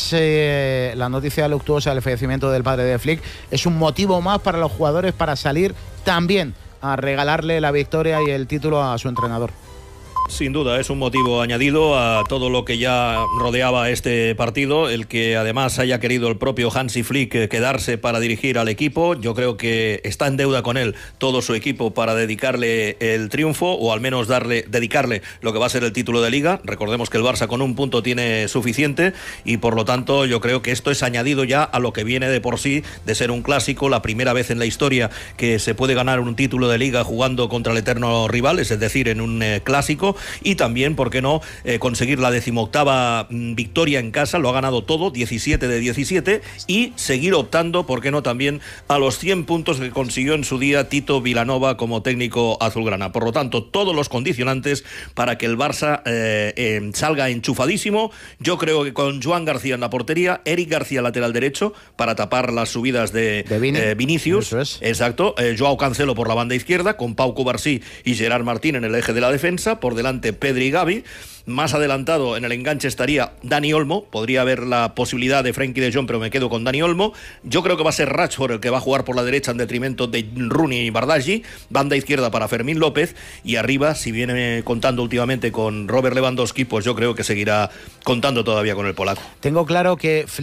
la noticia luctuosa del fallecimiento del padre de Flick es un motivo más para los jugadores para salir también a regalarle la victoria y el título a su entrenador. Sin duda, es un motivo añadido a todo lo que ya rodeaba este partido, el que además haya querido el propio Hansi Flick quedarse para dirigir al equipo. Yo creo que está en deuda con él todo su equipo para dedicarle el triunfo, o al menos dedicarle lo que va a ser el título de Liga. Recordemos que el Barça con un punto tiene suficiente y por lo tanto yo creo que esto es añadido ya a lo que viene de por sí de ser un clásico, la primera vez en la historia que se puede ganar un título de Liga jugando contra el eterno rival, es decir, en un clásico. Y también, ¿por qué no?, conseguir la 18ª victoria en casa, lo ha ganado todo, 17 de 17, y seguir optando, ¿por qué no?, también a los 100 puntos que consiguió en su día Tito Vilanova como técnico azulgrana. Por lo tanto, todos los condicionantes para que el Barça salga enchufadísimo. Yo creo que con Joan García en la portería, Eric García lateral derecho para tapar las subidas de Vinicius. Eso es. Exacto. Joao Cancelo por la banda izquierda, con Pau Cubarsí y Gerard Martín en el eje de la defensa, por delante Pedri y Gavi. Más adelantado en el enganche estaría Dani Olmo. Podría haber la posibilidad de Frenkie de Jong, pero me quedo con Dani Olmo. Yo creo que va a ser Rashford el que va a jugar por la derecha en detrimento de Rooney y Bardghji. Banda izquierda para Fermín López. Y arriba, si viene contando últimamente con Robert Lewandowski, pues yo creo que seguirá contando todavía con el polaco. Tengo claro que Flick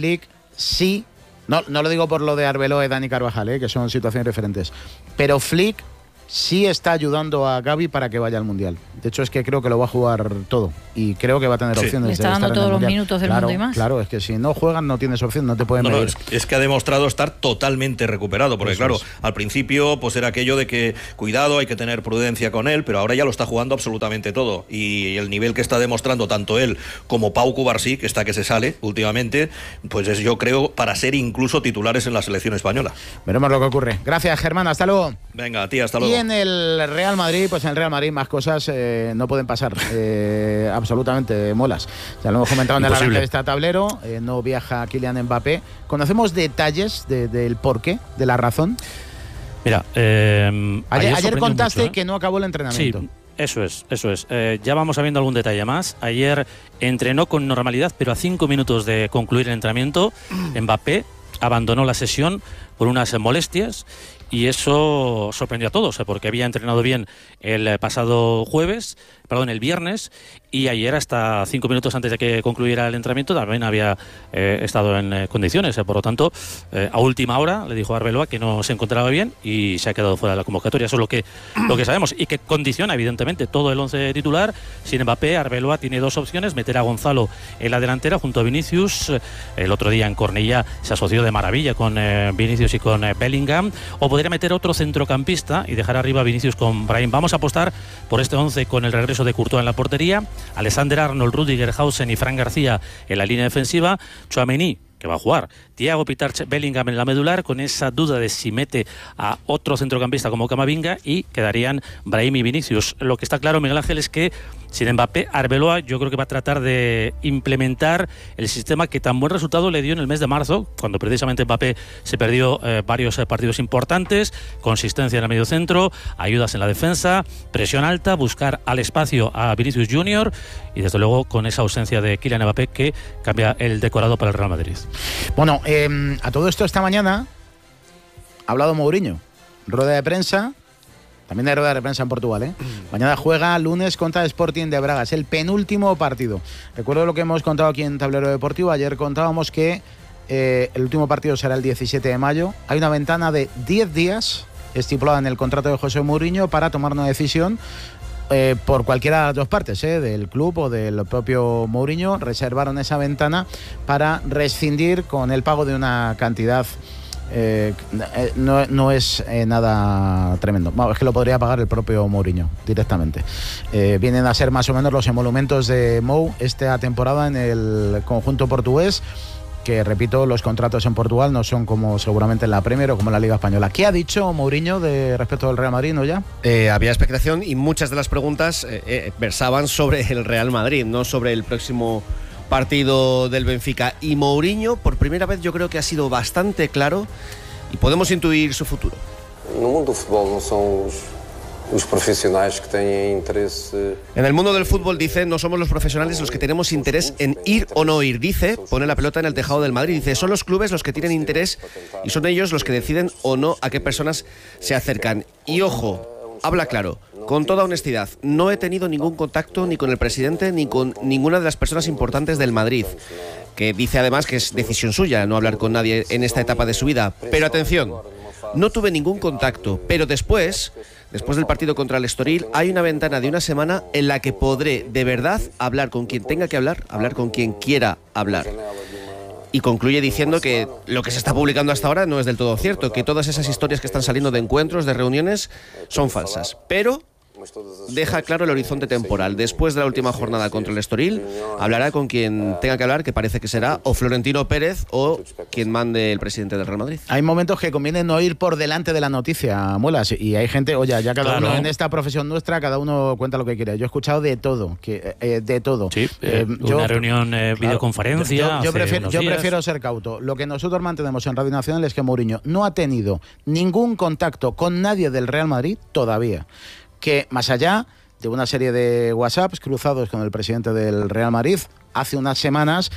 sí, no lo digo por lo de Arbeloa y Dani Carvajal, que son situaciones diferentes, pero Flick sí está ayudando a Gavi para que vaya al Mundial. De hecho, es que creo que lo va a jugar todo y creo que va a tener opciones. Le está dando todos los minutos del mundo y más. Claro, es que si no juegan no tienes opción, no te pueden medir. Es que ha demostrado estar totalmente recuperado, porque claro, al principio pues era aquello de que cuidado, hay que tener prudencia con él, pero ahora ya lo está jugando absolutamente todo, y el nivel que está demostrando tanto él como Pau Cubarsí, que está que se sale últimamente, pues es, yo creo, para ser incluso titulares en la selección española. Veremos lo que ocurre. Gracias, Germán, hasta luego. Venga, tía, hasta luego. Y en el Real Madrid, pues en el Real Madrid más cosas no pueden pasar, absolutamente molas. Ya lo hemos comentado en el arranque de este tablero, no viaja Kylian Mbappé. ¿Conocemos detalles del porqué, de la razón? Mira, ayer contaste mucho, que no acabó el entrenamiento. Sí. Eso es. Ya vamos sabiendo algún detalle más. Ayer entrenó con normalidad, pero a 5 minutos de concluir el entrenamiento, Mbappé abandonó la sesión por unas molestias, y eso sorprendió a todos, porque había entrenado bien el viernes, y ayer, hasta 5 minutos antes de que concluyera el entrenamiento, también había estado en condiciones. Por lo tanto, a última hora le dijo a Arbeloa que no se encontraba bien y se ha quedado fuera de la convocatoria. Eso es lo que sabemos, y que condiciona evidentemente todo el 11 titular. Sin Mbappé, Arbeloa tiene dos opciones: meter a Gonzalo en la delantera junto a Vinicius. El otro día en Cornellá se asoció de maravilla con Vinicius y con Bellingham, o podría meter otro centrocampista y dejar arriba a Vinicius con Brahim. Vamos a apostar por este 11 con el regreso de Courtois en la portería, Alexander-Arnold, Rüdiger, Hausen y Fran García en la línea defensiva, Tchouaméni, que va a jugar, Thiago, Pitarch, Bellingham en la medular, con esa duda de si mete a otro centrocampista como Camavinga, y quedarían Brahim y Vinicius. Lo que está claro, Miguel Ángel, es que sin Mbappé, Arbeloa yo creo que va a tratar de implementar el sistema que tan buen resultado le dio en el mes de marzo, cuando precisamente Mbappé se perdió varios partidos importantes: consistencia en el medio centro, ayudas en la defensa, presión alta, buscar al espacio a Vinicius Junior, y desde luego con esa ausencia de Kylian Mbappé, que cambia el decorado para el Real Madrid. Bueno, a todo esto, esta mañana ha hablado Mourinho, rueda de prensa. También hay rueda de prensa en Portugal, Mañana juega lunes contra Sporting de Braga. Es el penúltimo partido. Recuerdo lo que hemos contado aquí en Tablero Deportivo. Ayer contábamos que el último partido será el 17 de mayo. Hay una ventana de 10 días estipulada en el contrato de José Mourinho para tomar una decisión por cualquiera de las dos partes, del club o del propio Mourinho. Reservaron esa ventana para rescindir con el pago de una cantidad. No es nada tremendo. Es que lo podría pagar el propio Mourinho directamente. Vienen a ser más o menos los emolumentos de Mou esta temporada en el conjunto portugués, que, repito, los contratos en Portugal no son como seguramente en la Premier o como en la Liga Española. ¿Qué ha dicho Mourinho respecto del Real Madrid, no ya? Había expectación, y muchas de las preguntas versaban sobre el Real Madrid, no sobre el próximo partido del Benfica. Y Mourinho, por primera vez, yo creo que ha sido bastante claro, y podemos intuir su futuro. No mundo del fútbol no son los profesionales que tienen interés. En el mundo del fútbol, dice, no somos los profesionales los que tenemos interés en ir o no ir. Dice, pone la pelota en el tejado del Madrid. Dice, son los clubes los que tienen interés, y son ellos los que deciden o no a qué personas se acercan. Y ojo, habla claro, con toda honestidad: no he tenido ningún contacto ni con el presidente ni con ninguna de las personas importantes del Madrid, que dice además que es decisión suya no hablar con nadie en esta etapa de su vida. Pero atención, no tuve ningún contacto, pero después del partido contra el Estoril, hay una ventana de una semana en la que podré de verdad hablar con quien tenga que hablar con quien quiera hablar. Y concluye diciendo que lo que se está publicando hasta ahora no es del todo cierto, que todas esas historias que están saliendo de encuentros, de reuniones, son falsas. Pero deja claro el horizonte temporal. Después de la última jornada contra el Estoril, hablará con quien tenga que hablar, que parece que será o Florentino Pérez o quien mande el presidente del Real Madrid. Hay momentos que conviene no ir por delante de la noticia, Muelas, y hay gente, oye, ya cada uno en esta profesión nuestra, cada uno cuenta lo que quiere. Yo he escuchado de todo, de todo. Sí, una reunión, videoconferencia. Yo prefiero ser cauto. Lo que nosotros mantenemos en Radio Nacional es que Mourinho no ha tenido ningún contacto con nadie del Real Madrid todavía. Que más allá de una serie de WhatsApps cruzados con el presidente del Real Madrid hace unas semanas,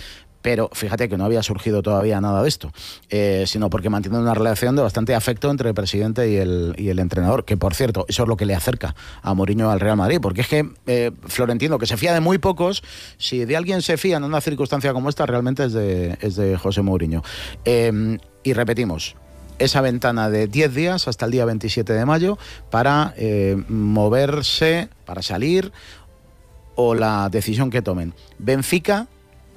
pero fíjate que no había surgido todavía nada de esto, sino porque mantiene una relación de bastante afecto entre el presidente y el entrenador, que por cierto, eso es lo que le acerca a Mourinho al Real Madrid, porque es que Florentino, que se fía de muy pocos, si de alguien se fía en una circunstancia como esta, realmente es de José Mourinho. Y repetimos, esa ventana de 10 días hasta el día 27 de mayo para moverse, para salir, o la decisión que tomen. Benfica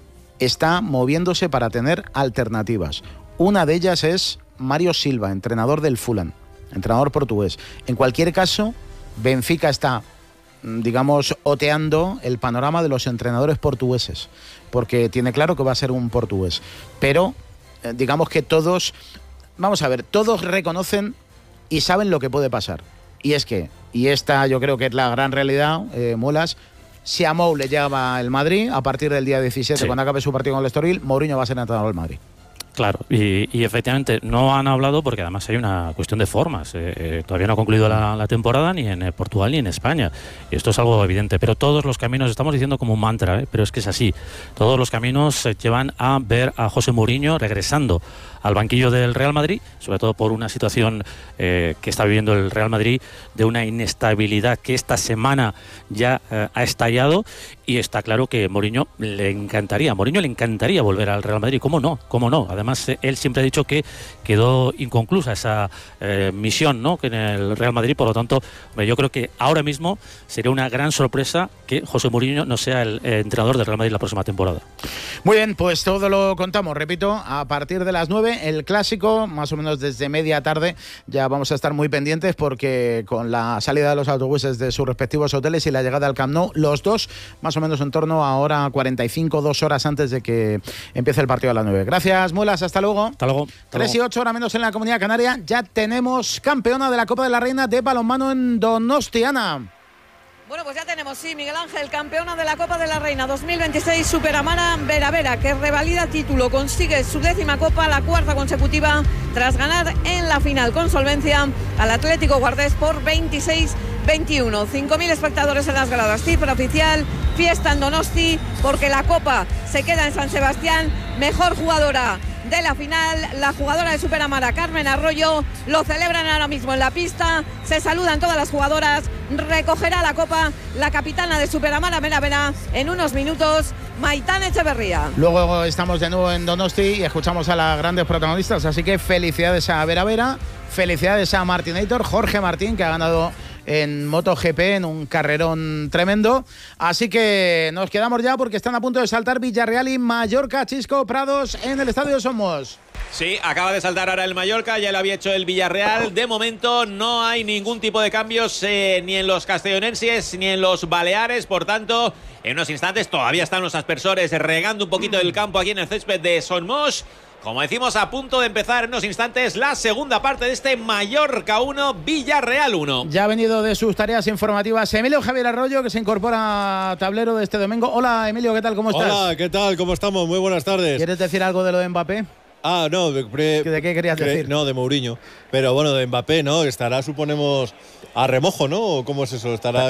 está moviéndose para tener alternativas. Una de ellas es Mario Silva, entrenador del Fulham, entrenador portugués. En cualquier caso, Benfica está, digamos, oteando el panorama de los entrenadores portugueses, porque tiene claro que va a ser un portugués. Pero, digamos que todos, vamos a ver, todos reconocen y saben lo que puede pasar. Y es que, y esta yo creo que es la gran realidad, Muelas, si a Mou le llama el Madrid, a partir del día 17, cuando acabe su partido con el Estoril, Mourinho va a ser entrenador del Madrid. Claro, y efectivamente no han hablado porque además hay una cuestión de formas. Todavía no ha concluido la temporada ni en Portugal ni en España. Y esto es algo evidente. Pero todos los caminos, estamos diciendo como un mantra, pero es que es así. Todos los caminos llevan a ver a José Mourinho regresando al banquillo del Real Madrid, sobre todo por una situación que está viviendo el Real Madrid de una inestabilidad que esta semana ya ha estallado. Y está claro que Mourinho le encantaría volver al Real Madrid. ¿Cómo no? ¿Cómo no? Además, él siempre ha dicho que quedó inconclusa esa misión, ¿no?, que en el Real Madrid. Por lo tanto, yo creo que ahora mismo sería una gran sorpresa que José Mourinho no sea el entrenador del Real Madrid la próxima temporada. Muy bien, pues todo lo contamos, repito, a partir de las 9, el clásico, más o menos desde media tarde, ya vamos a estar muy pendientes porque con la salida de los autobuses de sus respectivos hoteles y la llegada al Camp Nou, los dos, más o menos en torno a hora 45, 2 horas antes de que empiece el partido a las 9. Gracias, Muelas, hasta luego. Hasta luego. 3 y 8, ahora menos en la Comunidad Canaria, ya tenemos campeona de la Copa de la Reina de balonmano en Donostiana. Bueno, pues ya tenemos, sí, Miguel Ángel, campeona de la Copa de la Reina 2026, Superamara Veravera, que revalida título, consigue su 10ª Copa, la 4ª consecutiva, tras ganar en la final con solvencia al Atlético Guardés por 26-21. 5.000 espectadores en las gradas, cifra oficial, fiesta en Donosti, porque la Copa se queda en San Sebastián. Mejor jugadora de la final, la jugadora de Superamara, Carmen Arroyo, lo celebran ahora mismo en la pista, se saludan todas las jugadoras, recogerá la copa la capitana de Superamara Veravera en unos minutos, Maitán Echeverría. Luego estamos de nuevo en Donosti y escuchamos a las grandes protagonistas, así que felicidades a Veravera, felicidades a Martinator, Jorge Martín, que ha ganado en MotoGP en un carrerón tremendo. Así que nos quedamos ya porque están a punto de saltar Villarreal y Mallorca. Chisco Prados en el Estadio Somos. Sí, acaba de saltar ahora el Mallorca, ya lo había hecho el Villarreal. De momento no hay ningún tipo de cambios ni en los castellonenses ni en los baleares. Por tanto, en unos instantes todavía están los aspersores regando un poquito del campo aquí en el césped de Somos. Como decimos, a punto de empezar en unos instantes la segunda parte de este Mallorca 1, Villarreal 1. Ya ha venido de sus tareas informativas Emilio Javier Arroyo, que se incorpora a tablero de este domingo. Hola, Emilio, ¿qué tal? ¿Cómo estás? Hola, ¿qué tal? ¿Cómo estamos? Muy buenas tardes. ¿Quieres decir algo de lo de Mbappé? Ah, no. ¿De qué querías decir? No, de Mourinho. Pero bueno, de Mbappé, ¿no? Estará, suponemos, a remojo, ¿no? ¿O cómo es eso? Estará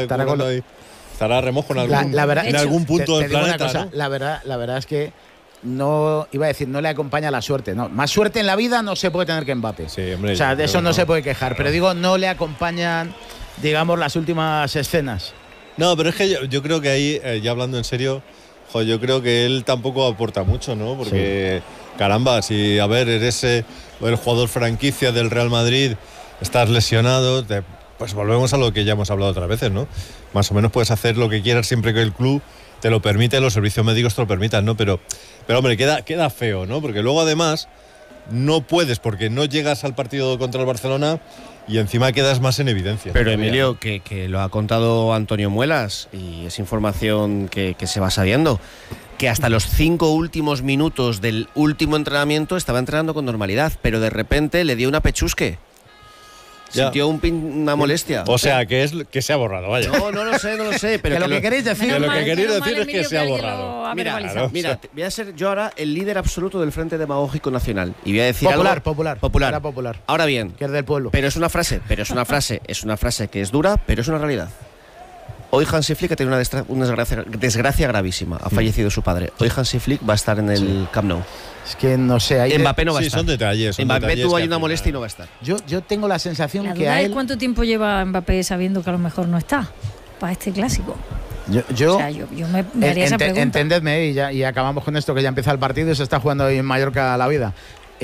a remojo en algún punto del planeta, cosa, ¿no? La verdad es que no, iba a decir, no le acompaña la suerte. No, más suerte en la vida no se puede tener que Mbappé. Sí, hombre, o sea, de eso no se puede quejar. Pero digo, no le acompañan, digamos, las últimas escenas. No, pero es que yo creo que ahí, ya hablando en serio, yo creo que él tampoco aporta mucho, ¿no? Porque, caramba, si, a ver, eres el jugador franquicia del Real Madrid, estás lesionado, pues volvemos a lo que ya hemos hablado otras veces, ¿no? Más o menos puedes hacer lo que quieras siempre que el club te lo permite, los servicios médicos te lo permitan, ¿no? Pero hombre, queda feo, ¿no? Porque luego además no puedes, porque no llegas al partido contra el Barcelona y encima quedas más en evidencia. Pero Emilio, que lo ha contado Antonio Muelas y es información que se va sabiendo, que hasta los 5 últimos minutos del último entrenamiento estaba entrenando con normalidad, pero de repente le dio una pechusque. Sintió una molestia. O sea, que se ha borrado, vaya. No lo sé. Pero que lo que queréis decir, es que se ha borrado. Mira, voy a ser yo ahora el líder absoluto del Frente Demagógico Nacional. Y voy a decir Popular. Ahora bien, que es del pueblo. Es una frase que es dura, pero es una realidad. Hoy Hansi Flick ha tenido una desgracia gravísima. Ha fallecido su padre. Hoy Hansi Flick va a estar en el Camp Nou. Es que no sé. Mbappé no va a estar. Son detalles. Mbappé tuvo ahí una molestia y no va a estar. Yo tengo la sensación La que duda a es él. cuánto tiempo lleva Mbappé sabiendo que a lo mejor no está para este clásico. Yo me haría esa pregunta. Entendedme, y acabamos con esto, que ya empieza el partido y se está jugando hoy en Mallorca la vida.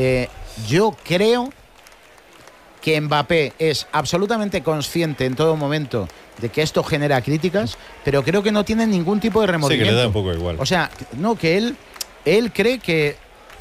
Yo creo que Mbappé es absolutamente consciente en todo momento de que esto genera críticas, pero creo que no tiene ningún tipo de remordimiento. Sí, que le da un poco igual. O sea, no, que él cree que...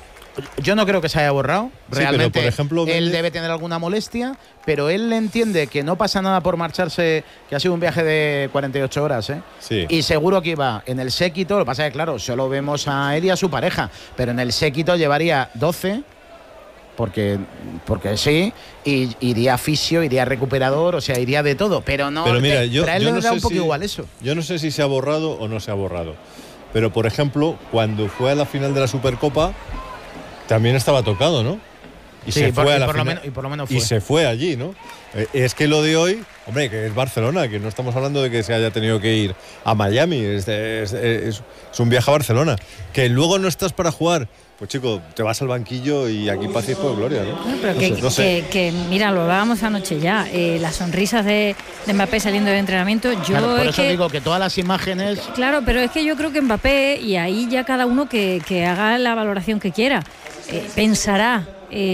Yo no creo que se haya borrado. Realmente, pero por ejemplo, él debe tener alguna molestia, pero él entiende que no pasa nada por marcharse, que ha sido un viaje de 48 horas, ¿eh? Sí. Y seguro que iba en el séquito. Lo que pasa es que, claro, solo vemos a él y a su pareja, pero en el séquito llevaría 12, porque sí, y iría fisio, iría recuperador, o sea, iría de todo, pero no. Pero mira, para él yo le no da sé un poco si, igual eso. Yo no sé si se ha borrado o no se ha borrado. Pero, por ejemplo, cuando fue a la final de la Supercopa, también estaba tocado, ¿no? Y Sí, se fue a la por lo final. menos- y por lo menos fue. Y se fue allí, ¿no? Es que lo de hoy, hombre, que es Barcelona, que no estamos hablando de que se haya tenido que ir a Miami, es un viaje a Barcelona. Que luego no estás para jugar, pues chico, te vas al banquillo y aquí paz y por gloria, ¿no? Bueno, pero No sé. que, mira, lo hablábamos anoche ya, las sonrisas de Mbappé saliendo del entrenamiento. Claro, por es eso digo que todas las imágenes. Claro, pero es que yo creo que Mbappé, y ahí ya cada uno que haga la valoración que quiera, pensará,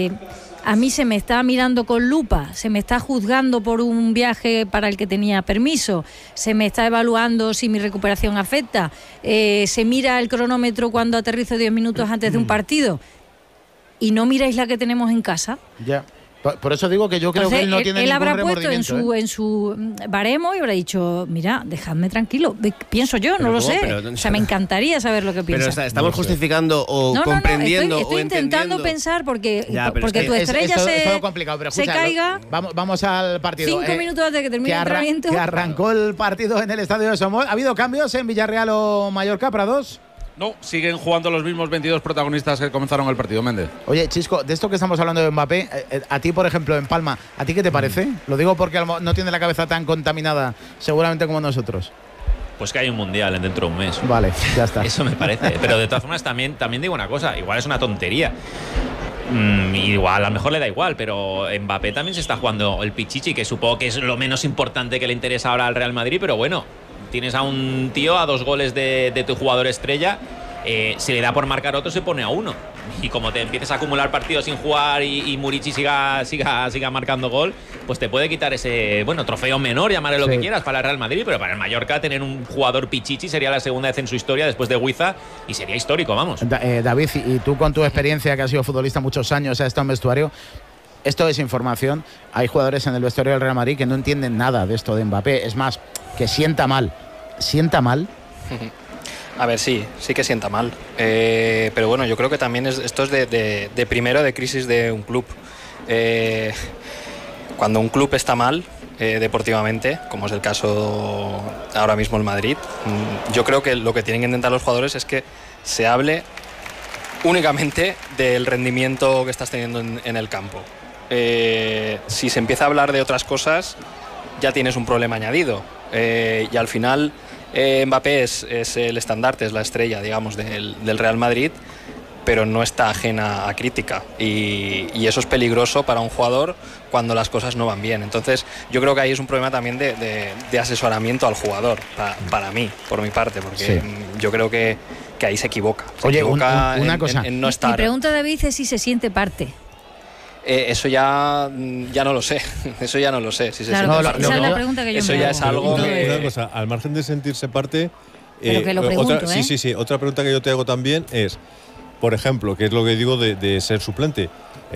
a mí se me está mirando con lupa, se me está juzgando por un viaje para el que tenía permiso, se me está evaluando si mi recuperación afecta, se mira el cronómetro cuando aterrizo 10 minutos antes de un partido, y no miráis la que tenemos en casa. Ya. Por eso digo que yo creo Entonces, que él no tiene él ningún habrá puesto remordimiento, en su baremo y habrá dicho, mira, dejadme tranquilo. Pienso yo, Pero no lo ¿cómo? sé. Pero- O sea, me encantaría saber lo que Pero piensa. estamos justificando o No, comprendiendo estoy o intentando entendiendo. pensar porque Ya, pero porque es tu que estrella es todo complicado, pero se escucha, caiga Vamos al partido. 5 minutos antes de que termine el entrenamiento. Que arrancó el partido en el estadio de Somos. ¿Ha habido cambios en Villarreal o Mallorca, Prados? No, siguen jugando los mismos 22 protagonistas que comenzaron el partido, Méndez. Oye, Chisco, de esto que estamos hablando de Mbappé, a ti, por ejemplo, en Palma, ¿a ti qué te parece? Lo digo porque no tiene la cabeza tan contaminada, seguramente como nosotros. Pues que hay un mundial dentro de un mes. Vale, ya está. Eso me parece. Pero de todas formas, también digo una cosa, igual es una tontería. Igual, a lo mejor le da igual, pero Mbappé también se está jugando el pichichi, que supongo que es lo menos importante que le interesa ahora al Real Madrid, pero bueno, tienes a un tío a 2 goles de tu jugador estrella, si le da por marcar otro se pone a 1. Y como te empieces a acumular partidos sin jugar y Murici siga marcando gol, pues te puede quitar ese, bueno, trofeo menor, llamarle lo que quieras, para el Real Madrid, pero para el Mallorca tener un jugador pichichi sería la segunda vez en su historia después de Huiza y sería histórico, vamos. David, y tú con tu experiencia, que has sido futbolista muchos años, has estado en vestuario, esto es información. Hay jugadores en el vestuario del Real Madrid que no entienden nada de esto de Mbappé. Es más, que sienta mal. ¿Sienta mal? A ver, sí que sienta mal. Pero bueno, yo creo que también esto es de primero de crisis de un club. Cuando un club está mal deportivamente, como es el caso ahora mismo el Madrid, yo creo que lo que tienen que intentar los jugadores es que se hable únicamente del rendimiento que estás teniendo en el campo. Si se empieza a hablar de otras cosas, ya tienes un problema añadido. Y al final Mbappé es el estandarte, es la estrella, digamos, del Real Madrid, pero no está ajena a crítica, y eso es peligroso para un jugador cuando las cosas no van bien. Entonces yo creo que ahí es un problema también de asesoramiento al jugador, para mí, por mi parte, porque yo creo que ahí se equivoca. Oye, equivoca una cosa. en no estar. Mi pregunta, David, es si se siente parte. Eso ya no lo sé. Eso ya no lo sé. Si se Claro, siente parte esa o es no. la pregunta que yo Eso me ya hago. es algo que... Una cosa, al margen de sentirse parte... Pero que lo pregunto, otra, ¿eh? Sí. Otra pregunta que yo te hago también es, por ejemplo, que es lo que digo de ser suplente.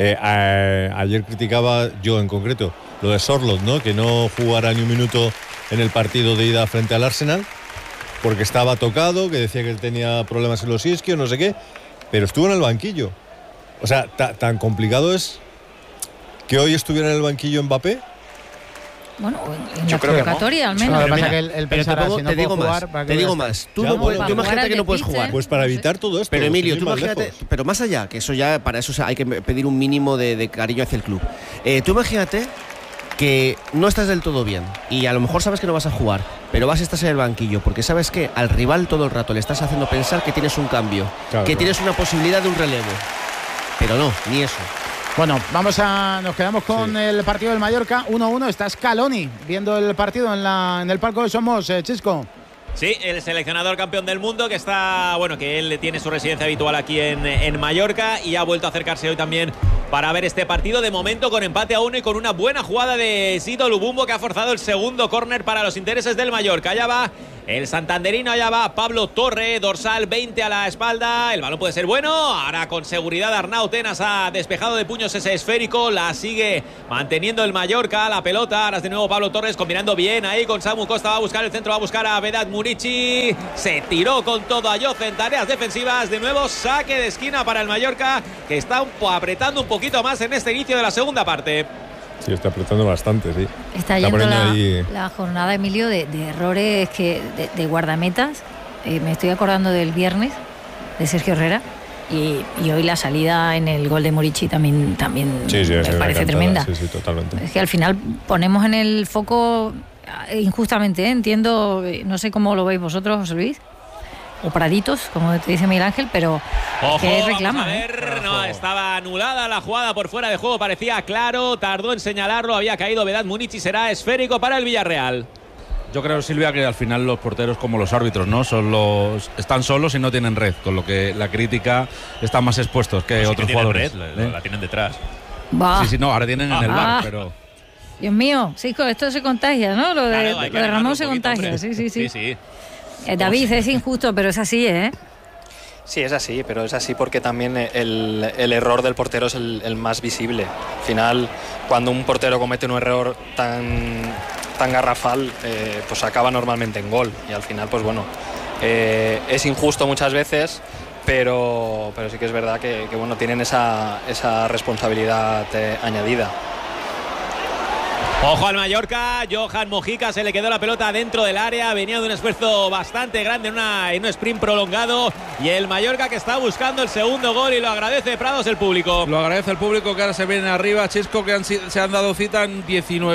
Ayer criticaba yo en concreto lo de Sorloth, ¿no? Que no jugara ni un minuto en el partido de ida frente al Arsenal porque estaba tocado, que decía que tenía problemas en los isquios, no sé qué, pero estuvo en el banquillo. O sea, tan complicado es que hoy estuviera en el banquillo Mbappé. Bueno, en Yo la creo que convocatoria al menos. Lo que Pero pasa mira, es que él pero pensará, te si no puedo digo jugar, más, ¿para qué te voy a digo estar? más. Tú, Ya, no bueno, puedes, para tú jugar imagínate al que no puedes despiste. jugar. Pues para evitar todo esto. Pero Emilio, sin tú ir más imagínate, lejos. pero más allá, que eso ya, para eso hay que pedir un mínimo de cariño hacia el club. Tú imagínate que no estás del todo bien y a lo mejor sabes que no vas a jugar pero estás en el banquillo, porque sabes que al rival todo el rato le estás haciendo pensar que tienes un cambio, que tienes una posibilidad de un relevo. Pero no, ni eso. Bueno, nos quedamos con el partido del Mallorca, 1-1. Está Scaloni viendo el partido en el palco de Somos, Chisco. Sí, el seleccionador campeón del mundo que está, bueno, que él tiene su residencia habitual aquí en Mallorca y ha vuelto a acercarse hoy también para ver este partido. De momento con empate a 1 y con una buena jugada de Sito Lubumbo, que ha forzado el segundo córner para los intereses del Mallorca. Allá va el santanderino, allá va Pablo Torre, dorsal 20 a la espalda. El balón puede ser bueno. Ahora con seguridad Arnau Tenas ha despejado de puños ese esférico. La sigue manteniendo el Mallorca, la pelota. Ahora es de nuevo Pablo Torres combinando bien ahí con Samu Costa. Va a buscar el centro, va a buscar a Vedat Murici. Se tiró con todo a Joce en tareas defensivas. De nuevo saque de esquina para el Mallorca, que está apretando un poquito más en este inicio de la segunda parte. Sí, está apretando bastante, sí. Está yendo la jornada, Emilio, de errores de guardametas. Me estoy acordando del viernes de Sergio Herrera y hoy la salida en el gol de Murici también me parece tremenda. Sí, totalmente. Es que al final ponemos en el foco injustamente, entiendo, no sé cómo lo veis vosotros, José Luis, o Praditos, como te dice Miguel Ángel, pero ojo, que reclama. Vamos a ver, no, estaba anulada la jugada por fuera de juego, parecía claro, tardó en señalarlo, había caído Vedat Murici, será esférico para el Villarreal. Yo creo, Silvia, que al final los porteros, como los árbitros, ¿no? Están solos y no tienen red, con lo que la crítica están más expuestos que otros jugadores. Red, la tienen detrás. Sí, no, ahora tienen en el bar, pero... Dios mío, sí, esto se contagia, ¿no? Lo de Ramón se contagia, hombre. Sí. David, es injusto, pero es así, ¿eh? Sí, es así, pero es así porque también el error del portero es el más visible. Al final, cuando un portero comete un error tan garrafal, pues acaba normalmente en gol. Y al final, pues bueno, es injusto muchas veces, pero sí que es verdad que bueno, tienen esa responsabilidad añadida. Ojo al Mallorca, Johan Mojica, se le quedó la pelota dentro del área, venía de un esfuerzo bastante grande en un sprint prolongado, y el Mallorca que está buscando el segundo gol, y lo agradece Prados el público. Lo agradece el público, que ahora se viene arriba, Chisco, que se han dado cita en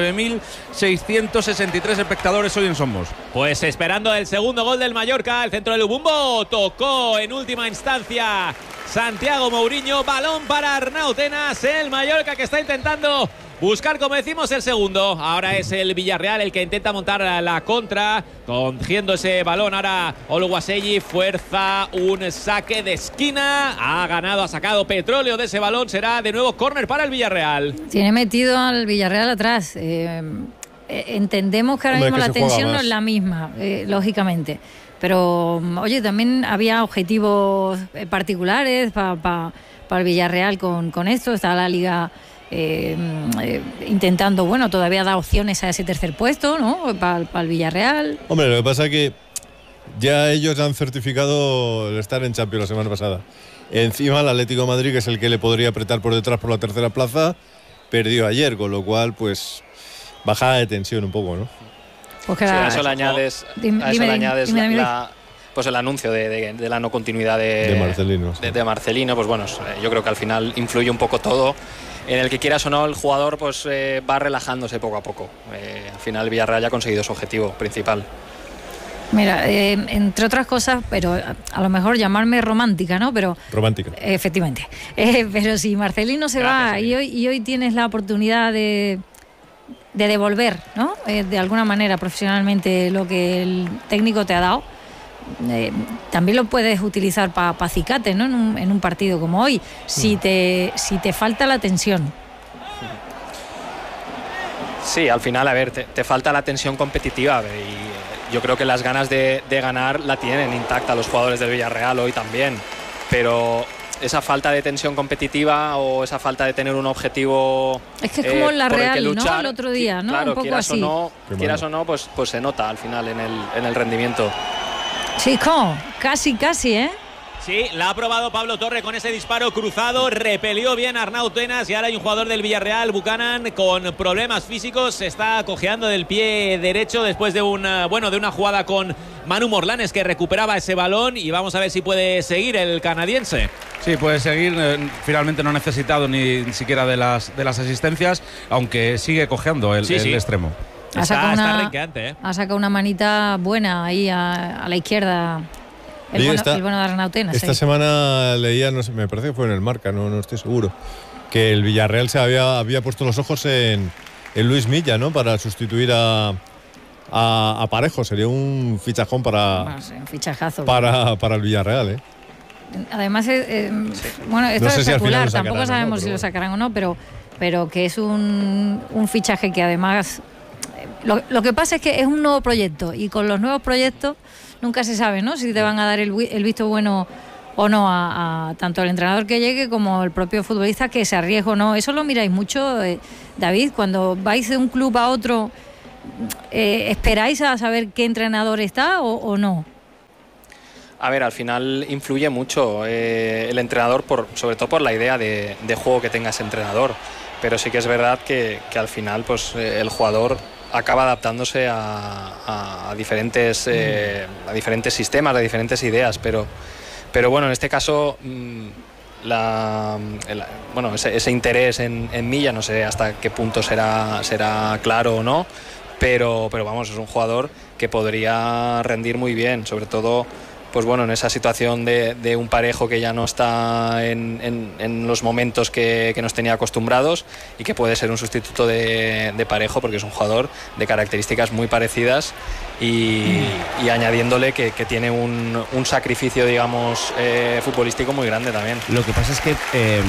19.663 espectadores hoy en Somos. Pues esperando el segundo gol del Mallorca, el centro del Lubumbo, tocó en última instancia Santiago Mourinho, balón para Arnau Tenas, el Mallorca que está intentando buscar, como decimos, el segundo. Ahora es el Villarreal el que intenta montar la contra, cogiendo ese balón. Ahora Oluwaseyi fuerza un saque de esquina. Ha sacado petróleo de ese balón. Será de nuevo córner para el Villarreal. Tiene metido al Villarreal atrás. Entendemos que ahora mismo la tensión no es la misma, lógicamente. Pero, oye, también había objetivos particulares para el Villarreal con esto. Está la Liga intentando, bueno, todavía da opciones a ese tercer puesto, ¿no? Para el Villarreal. Hombre, lo que pasa es que ya ellos han certificado el estar en Champions la semana pasada. Encima el Atlético de Madrid, que es el que le podría apretar por detrás por la tercera plaza, perdió ayer, con lo cual, pues, bajada de tensión un poco, ¿no? Pues a eso le añades, pues el anuncio de la no continuidad de Marcelino. De Marcelino, pues bueno, yo creo que al final influye un poco todo. En el que quieras o no, el jugador pues va relajándose poco a poco. Al final el Villarreal ya ha conseguido su objetivo principal. Mira, entre otras cosas, pero a lo mejor llamarme romántica, ¿no? Pero romántica. Efectivamente. Pero si Marcelino se va y hoy tienes la oportunidad de devolver, ¿no? De alguna manera profesionalmente lo que el técnico te ha dado, también lo puedes utilizar para acicate, ¿no? En un partido como hoy, si te falta la tensión. Sí, al final, a ver, te falta la tensión competitiva, y yo creo que las ganas de ganar la tienen intacta los jugadores del Villarreal hoy también, pero esa falta de tensión competitiva o esa falta de tener un objetivo, es que es como la Real, luchar, ¿no? El otro día, ¿no? Claro, un poco así. Quieras o no, pues se nota al final en el rendimiento. Chico, casi, ¿eh? Sí, la ha probado Pablo Torre con ese disparo cruzado, repelió bien a Arnau Tenas, y ahora hay un jugador del Villarreal, Buchanan, con problemas físicos, se está cojeando del pie derecho después de una jugada con Manu Morlanes, que recuperaba ese balón, y vamos a ver si puede seguir el canadiense. Sí, puede seguir, finalmente no ha necesitado ni siquiera de las asistencias, aunque sigue cojeando el extremo. Ha sacado renqueante, ha sacado una manita buena ahí a la izquierda. El bueno de Arnautena. Esta semana leía, no sé, me parece que fue en el Marca, no estoy seguro, que el Villarreal se había puesto los ojos en Luis Milla, ¿no? Para sustituir a Parejo. Sería un fichajón un fichajazo. para el Villarreal, ¿eh? Además, bueno, esto no es sé especular, si tampoco sabemos si lo sacarán o no, pero que es un fichaje que además... Lo que pasa es que es un nuevo proyecto y con los nuevos proyectos nunca se sabe, ¿no? Si te van a dar el visto bueno o no a tanto el entrenador que llegue como el propio futbolista que se arriesgue o no. Eso lo miráis mucho, David, cuando vais de un club a otro, ¿esperáis a saber qué entrenador está o no? A ver, al final influye mucho el entrenador, sobre todo por la idea de juego que tenga ese entrenador. Pero sí que es verdad que al final pues el jugador acaba adaptándose a diferentes sistemas, a diferentes ideas. Pero bueno, en este caso ese interés en Milla, no sé hasta qué punto será claro o no, pero vamos, es un jugador que podría rendir muy bien, sobre todo pues bueno, en esa situación de un Parejo que ya no está en los momentos que nos tenía acostumbrados y que puede ser un sustituto de Parejo, porque es un jugador de características muy parecidas y añadiéndole que tiene un sacrificio, digamos, futbolístico muy grande también. Lo que pasa es que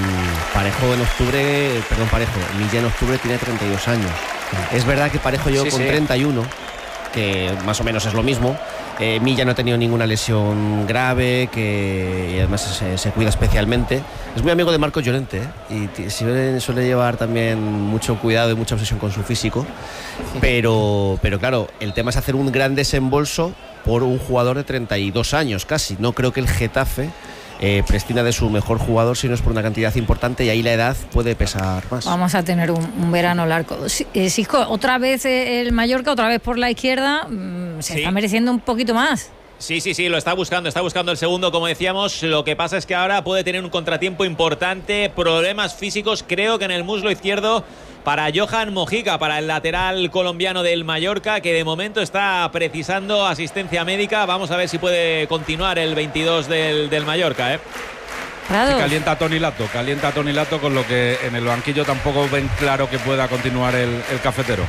Milla en octubre tiene 32 años. Es verdad que Parejo llegó con 31, que más o menos es lo mismo. Milla no ha tenido ninguna lesión grave, y además se cuida especialmente. Es muy amigo de Marcos Llorente, y suele llevar también mucho cuidado y mucha obsesión con su físico. Pero claro, el tema es hacer un gran desembolso por un jugador de 32 años casi. No creo que el Getafe prescinda de su mejor jugador si no es por una cantidad importante, y ahí la edad puede pesar más. Vamos a tener un verano largo. Sisco, otra vez el Mallorca, otra vez por la izquierda, se está mereciendo un poquito más. Sí, lo está buscando el segundo, como decíamos. Lo que pasa es que ahora puede tener un contratiempo importante, problemas físicos, creo que en el muslo izquierdo, para Johan Mojica, para el lateral colombiano del Mallorca, que de momento está precisando asistencia médica. Vamos a ver si puede continuar el 22 del Mallorca, ¿eh? Calienta a Toni Lato, con lo que en el banquillo tampoco ven claro que pueda continuar el cafetero.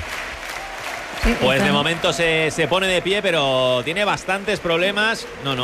Pues de momento se pone de pie, pero tiene bastantes problemas.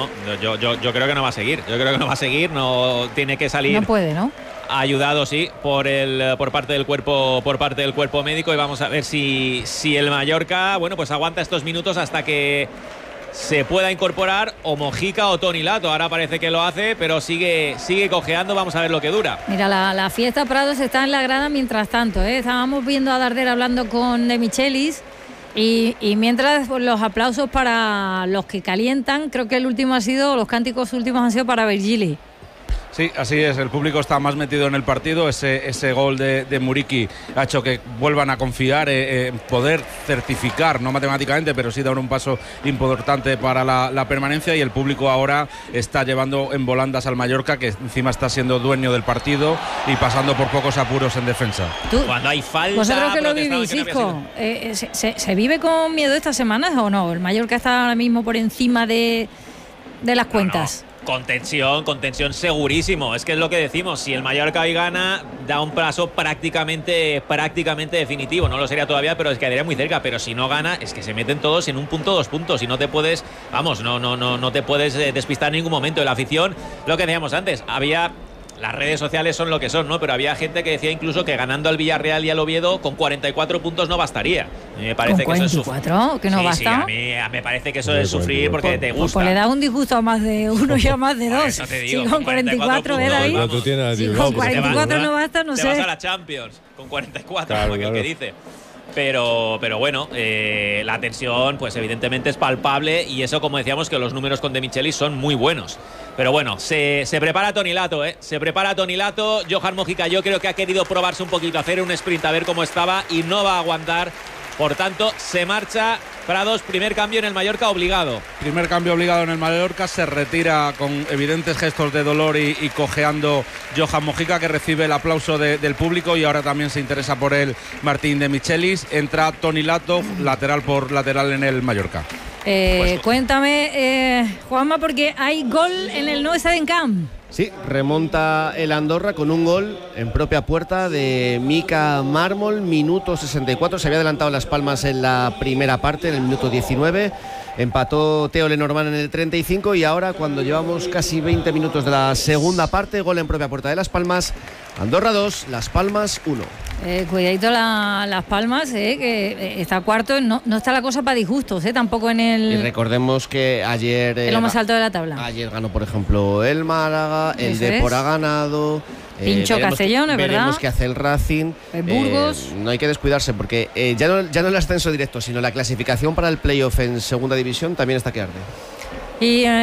Yo creo que no va a seguir. No tiene que salir. No puede, ¿no? Ayudado, sí, por parte del cuerpo médico, y vamos a ver si el Mallorca, bueno, pues aguanta estos minutos hasta que se pueda incorporar o Mojica o Toni Lato. Ahora parece que lo hace, pero sigue cojeando. Vamos a ver lo que dura. Mira, la fiesta Prados está en la grada mientras tanto, ¿eh? Estábamos viendo a Darder hablando con De Michelis. Y mientras, pues, los aplausos para los que calientan. Creo que los cánticos últimos han sido para Virgili. Sí, así es, el público está más metido en el partido. Ese gol de Muriqui ha hecho que vuelvan a confiar en poder certificar, no matemáticamente, pero sí dar un paso importante para la permanencia, y el público ahora está llevando en volandas al Mallorca, que encima está siendo dueño del partido y pasando por pocos apuros en defensa. Cuando hay falta... ¿Vosotros que lo vivís, Isco? ¿Se vive con miedo estas semanas o no? ¿El Mallorca está ahora mismo por encima de las cuentas? No. Con tensión segurísimo. Es que es lo que decimos, si el Mallorca hoy gana, da un paso prácticamente definitivo. No lo sería todavía, pero es que quedaría muy cerca. Pero si no gana, es que se meten todos en un punto, 2 puntos, y no te puedes, no te puedes despistar en ningún momento. La afición, lo que decíamos antes, las redes sociales son lo que son, ¿no? Pero había gente que decía incluso que ganando al Villarreal y al Oviedo con 44 puntos no bastaría. Me parece ¿Con 44? Que eso es ¿Que no basta? Sí, a mí me parece que eso es sufrir porque te gusta. Pues le da un disgusto a más de uno y a más de dos. Eso te digo, sí, con 44 era ahí. Con 44 no basta, no sé. Te vas a la Champions con 44, como aquel que dice. Pero bueno, la tensión pues evidentemente es palpable, y eso, como decíamos, que los números con De Michelis son muy buenos. Pero bueno, se prepara Toni Lato, se prepara Toni Lato. Johan Mojica, yo creo que ha querido probarse un poquito, hacer un sprint a ver cómo estaba, y no va a aguantar Por tanto, se marcha Prados, primer cambio en el Mallorca obligado. Primer cambio obligado en el Mallorca, se retira con evidentes gestos de dolor y cojeando Johan Mojica, que recibe el aplauso del público, y ahora también se interesa por él Martín de Michelis. Entra Toni Lato, lateral por lateral en el Mallorca. Cuéntame, Juanma, porque hay gol en el Nou Stade Camp. Sí, remonta el Andorra con un gol en propia puerta de Mika Mármol, minuto 64. Se había adelantado Las Palmas en la primera parte, en el minuto 19. Empató Theo Lenormand en el 35 y ahora, cuando llevamos casi 20 minutos de la segunda parte, gol en propia puerta de Las Palmas. Andorra 2, Las Palmas 1. Cuidadito Las Palmas, que está cuarto, no está la cosa para disgustos, tampoco en el... Y recordemos que ayer... en lo más alto de la tabla. Ayer ganó, por ejemplo, el Málaga, el Depor ha ganado... Pincho Castellón, es verdad. Veremos qué hace el Racing. El Burgos. No hay que descuidarse porque ya no el ascenso directo, sino la clasificación para el playoff en segunda división también está que arde. Y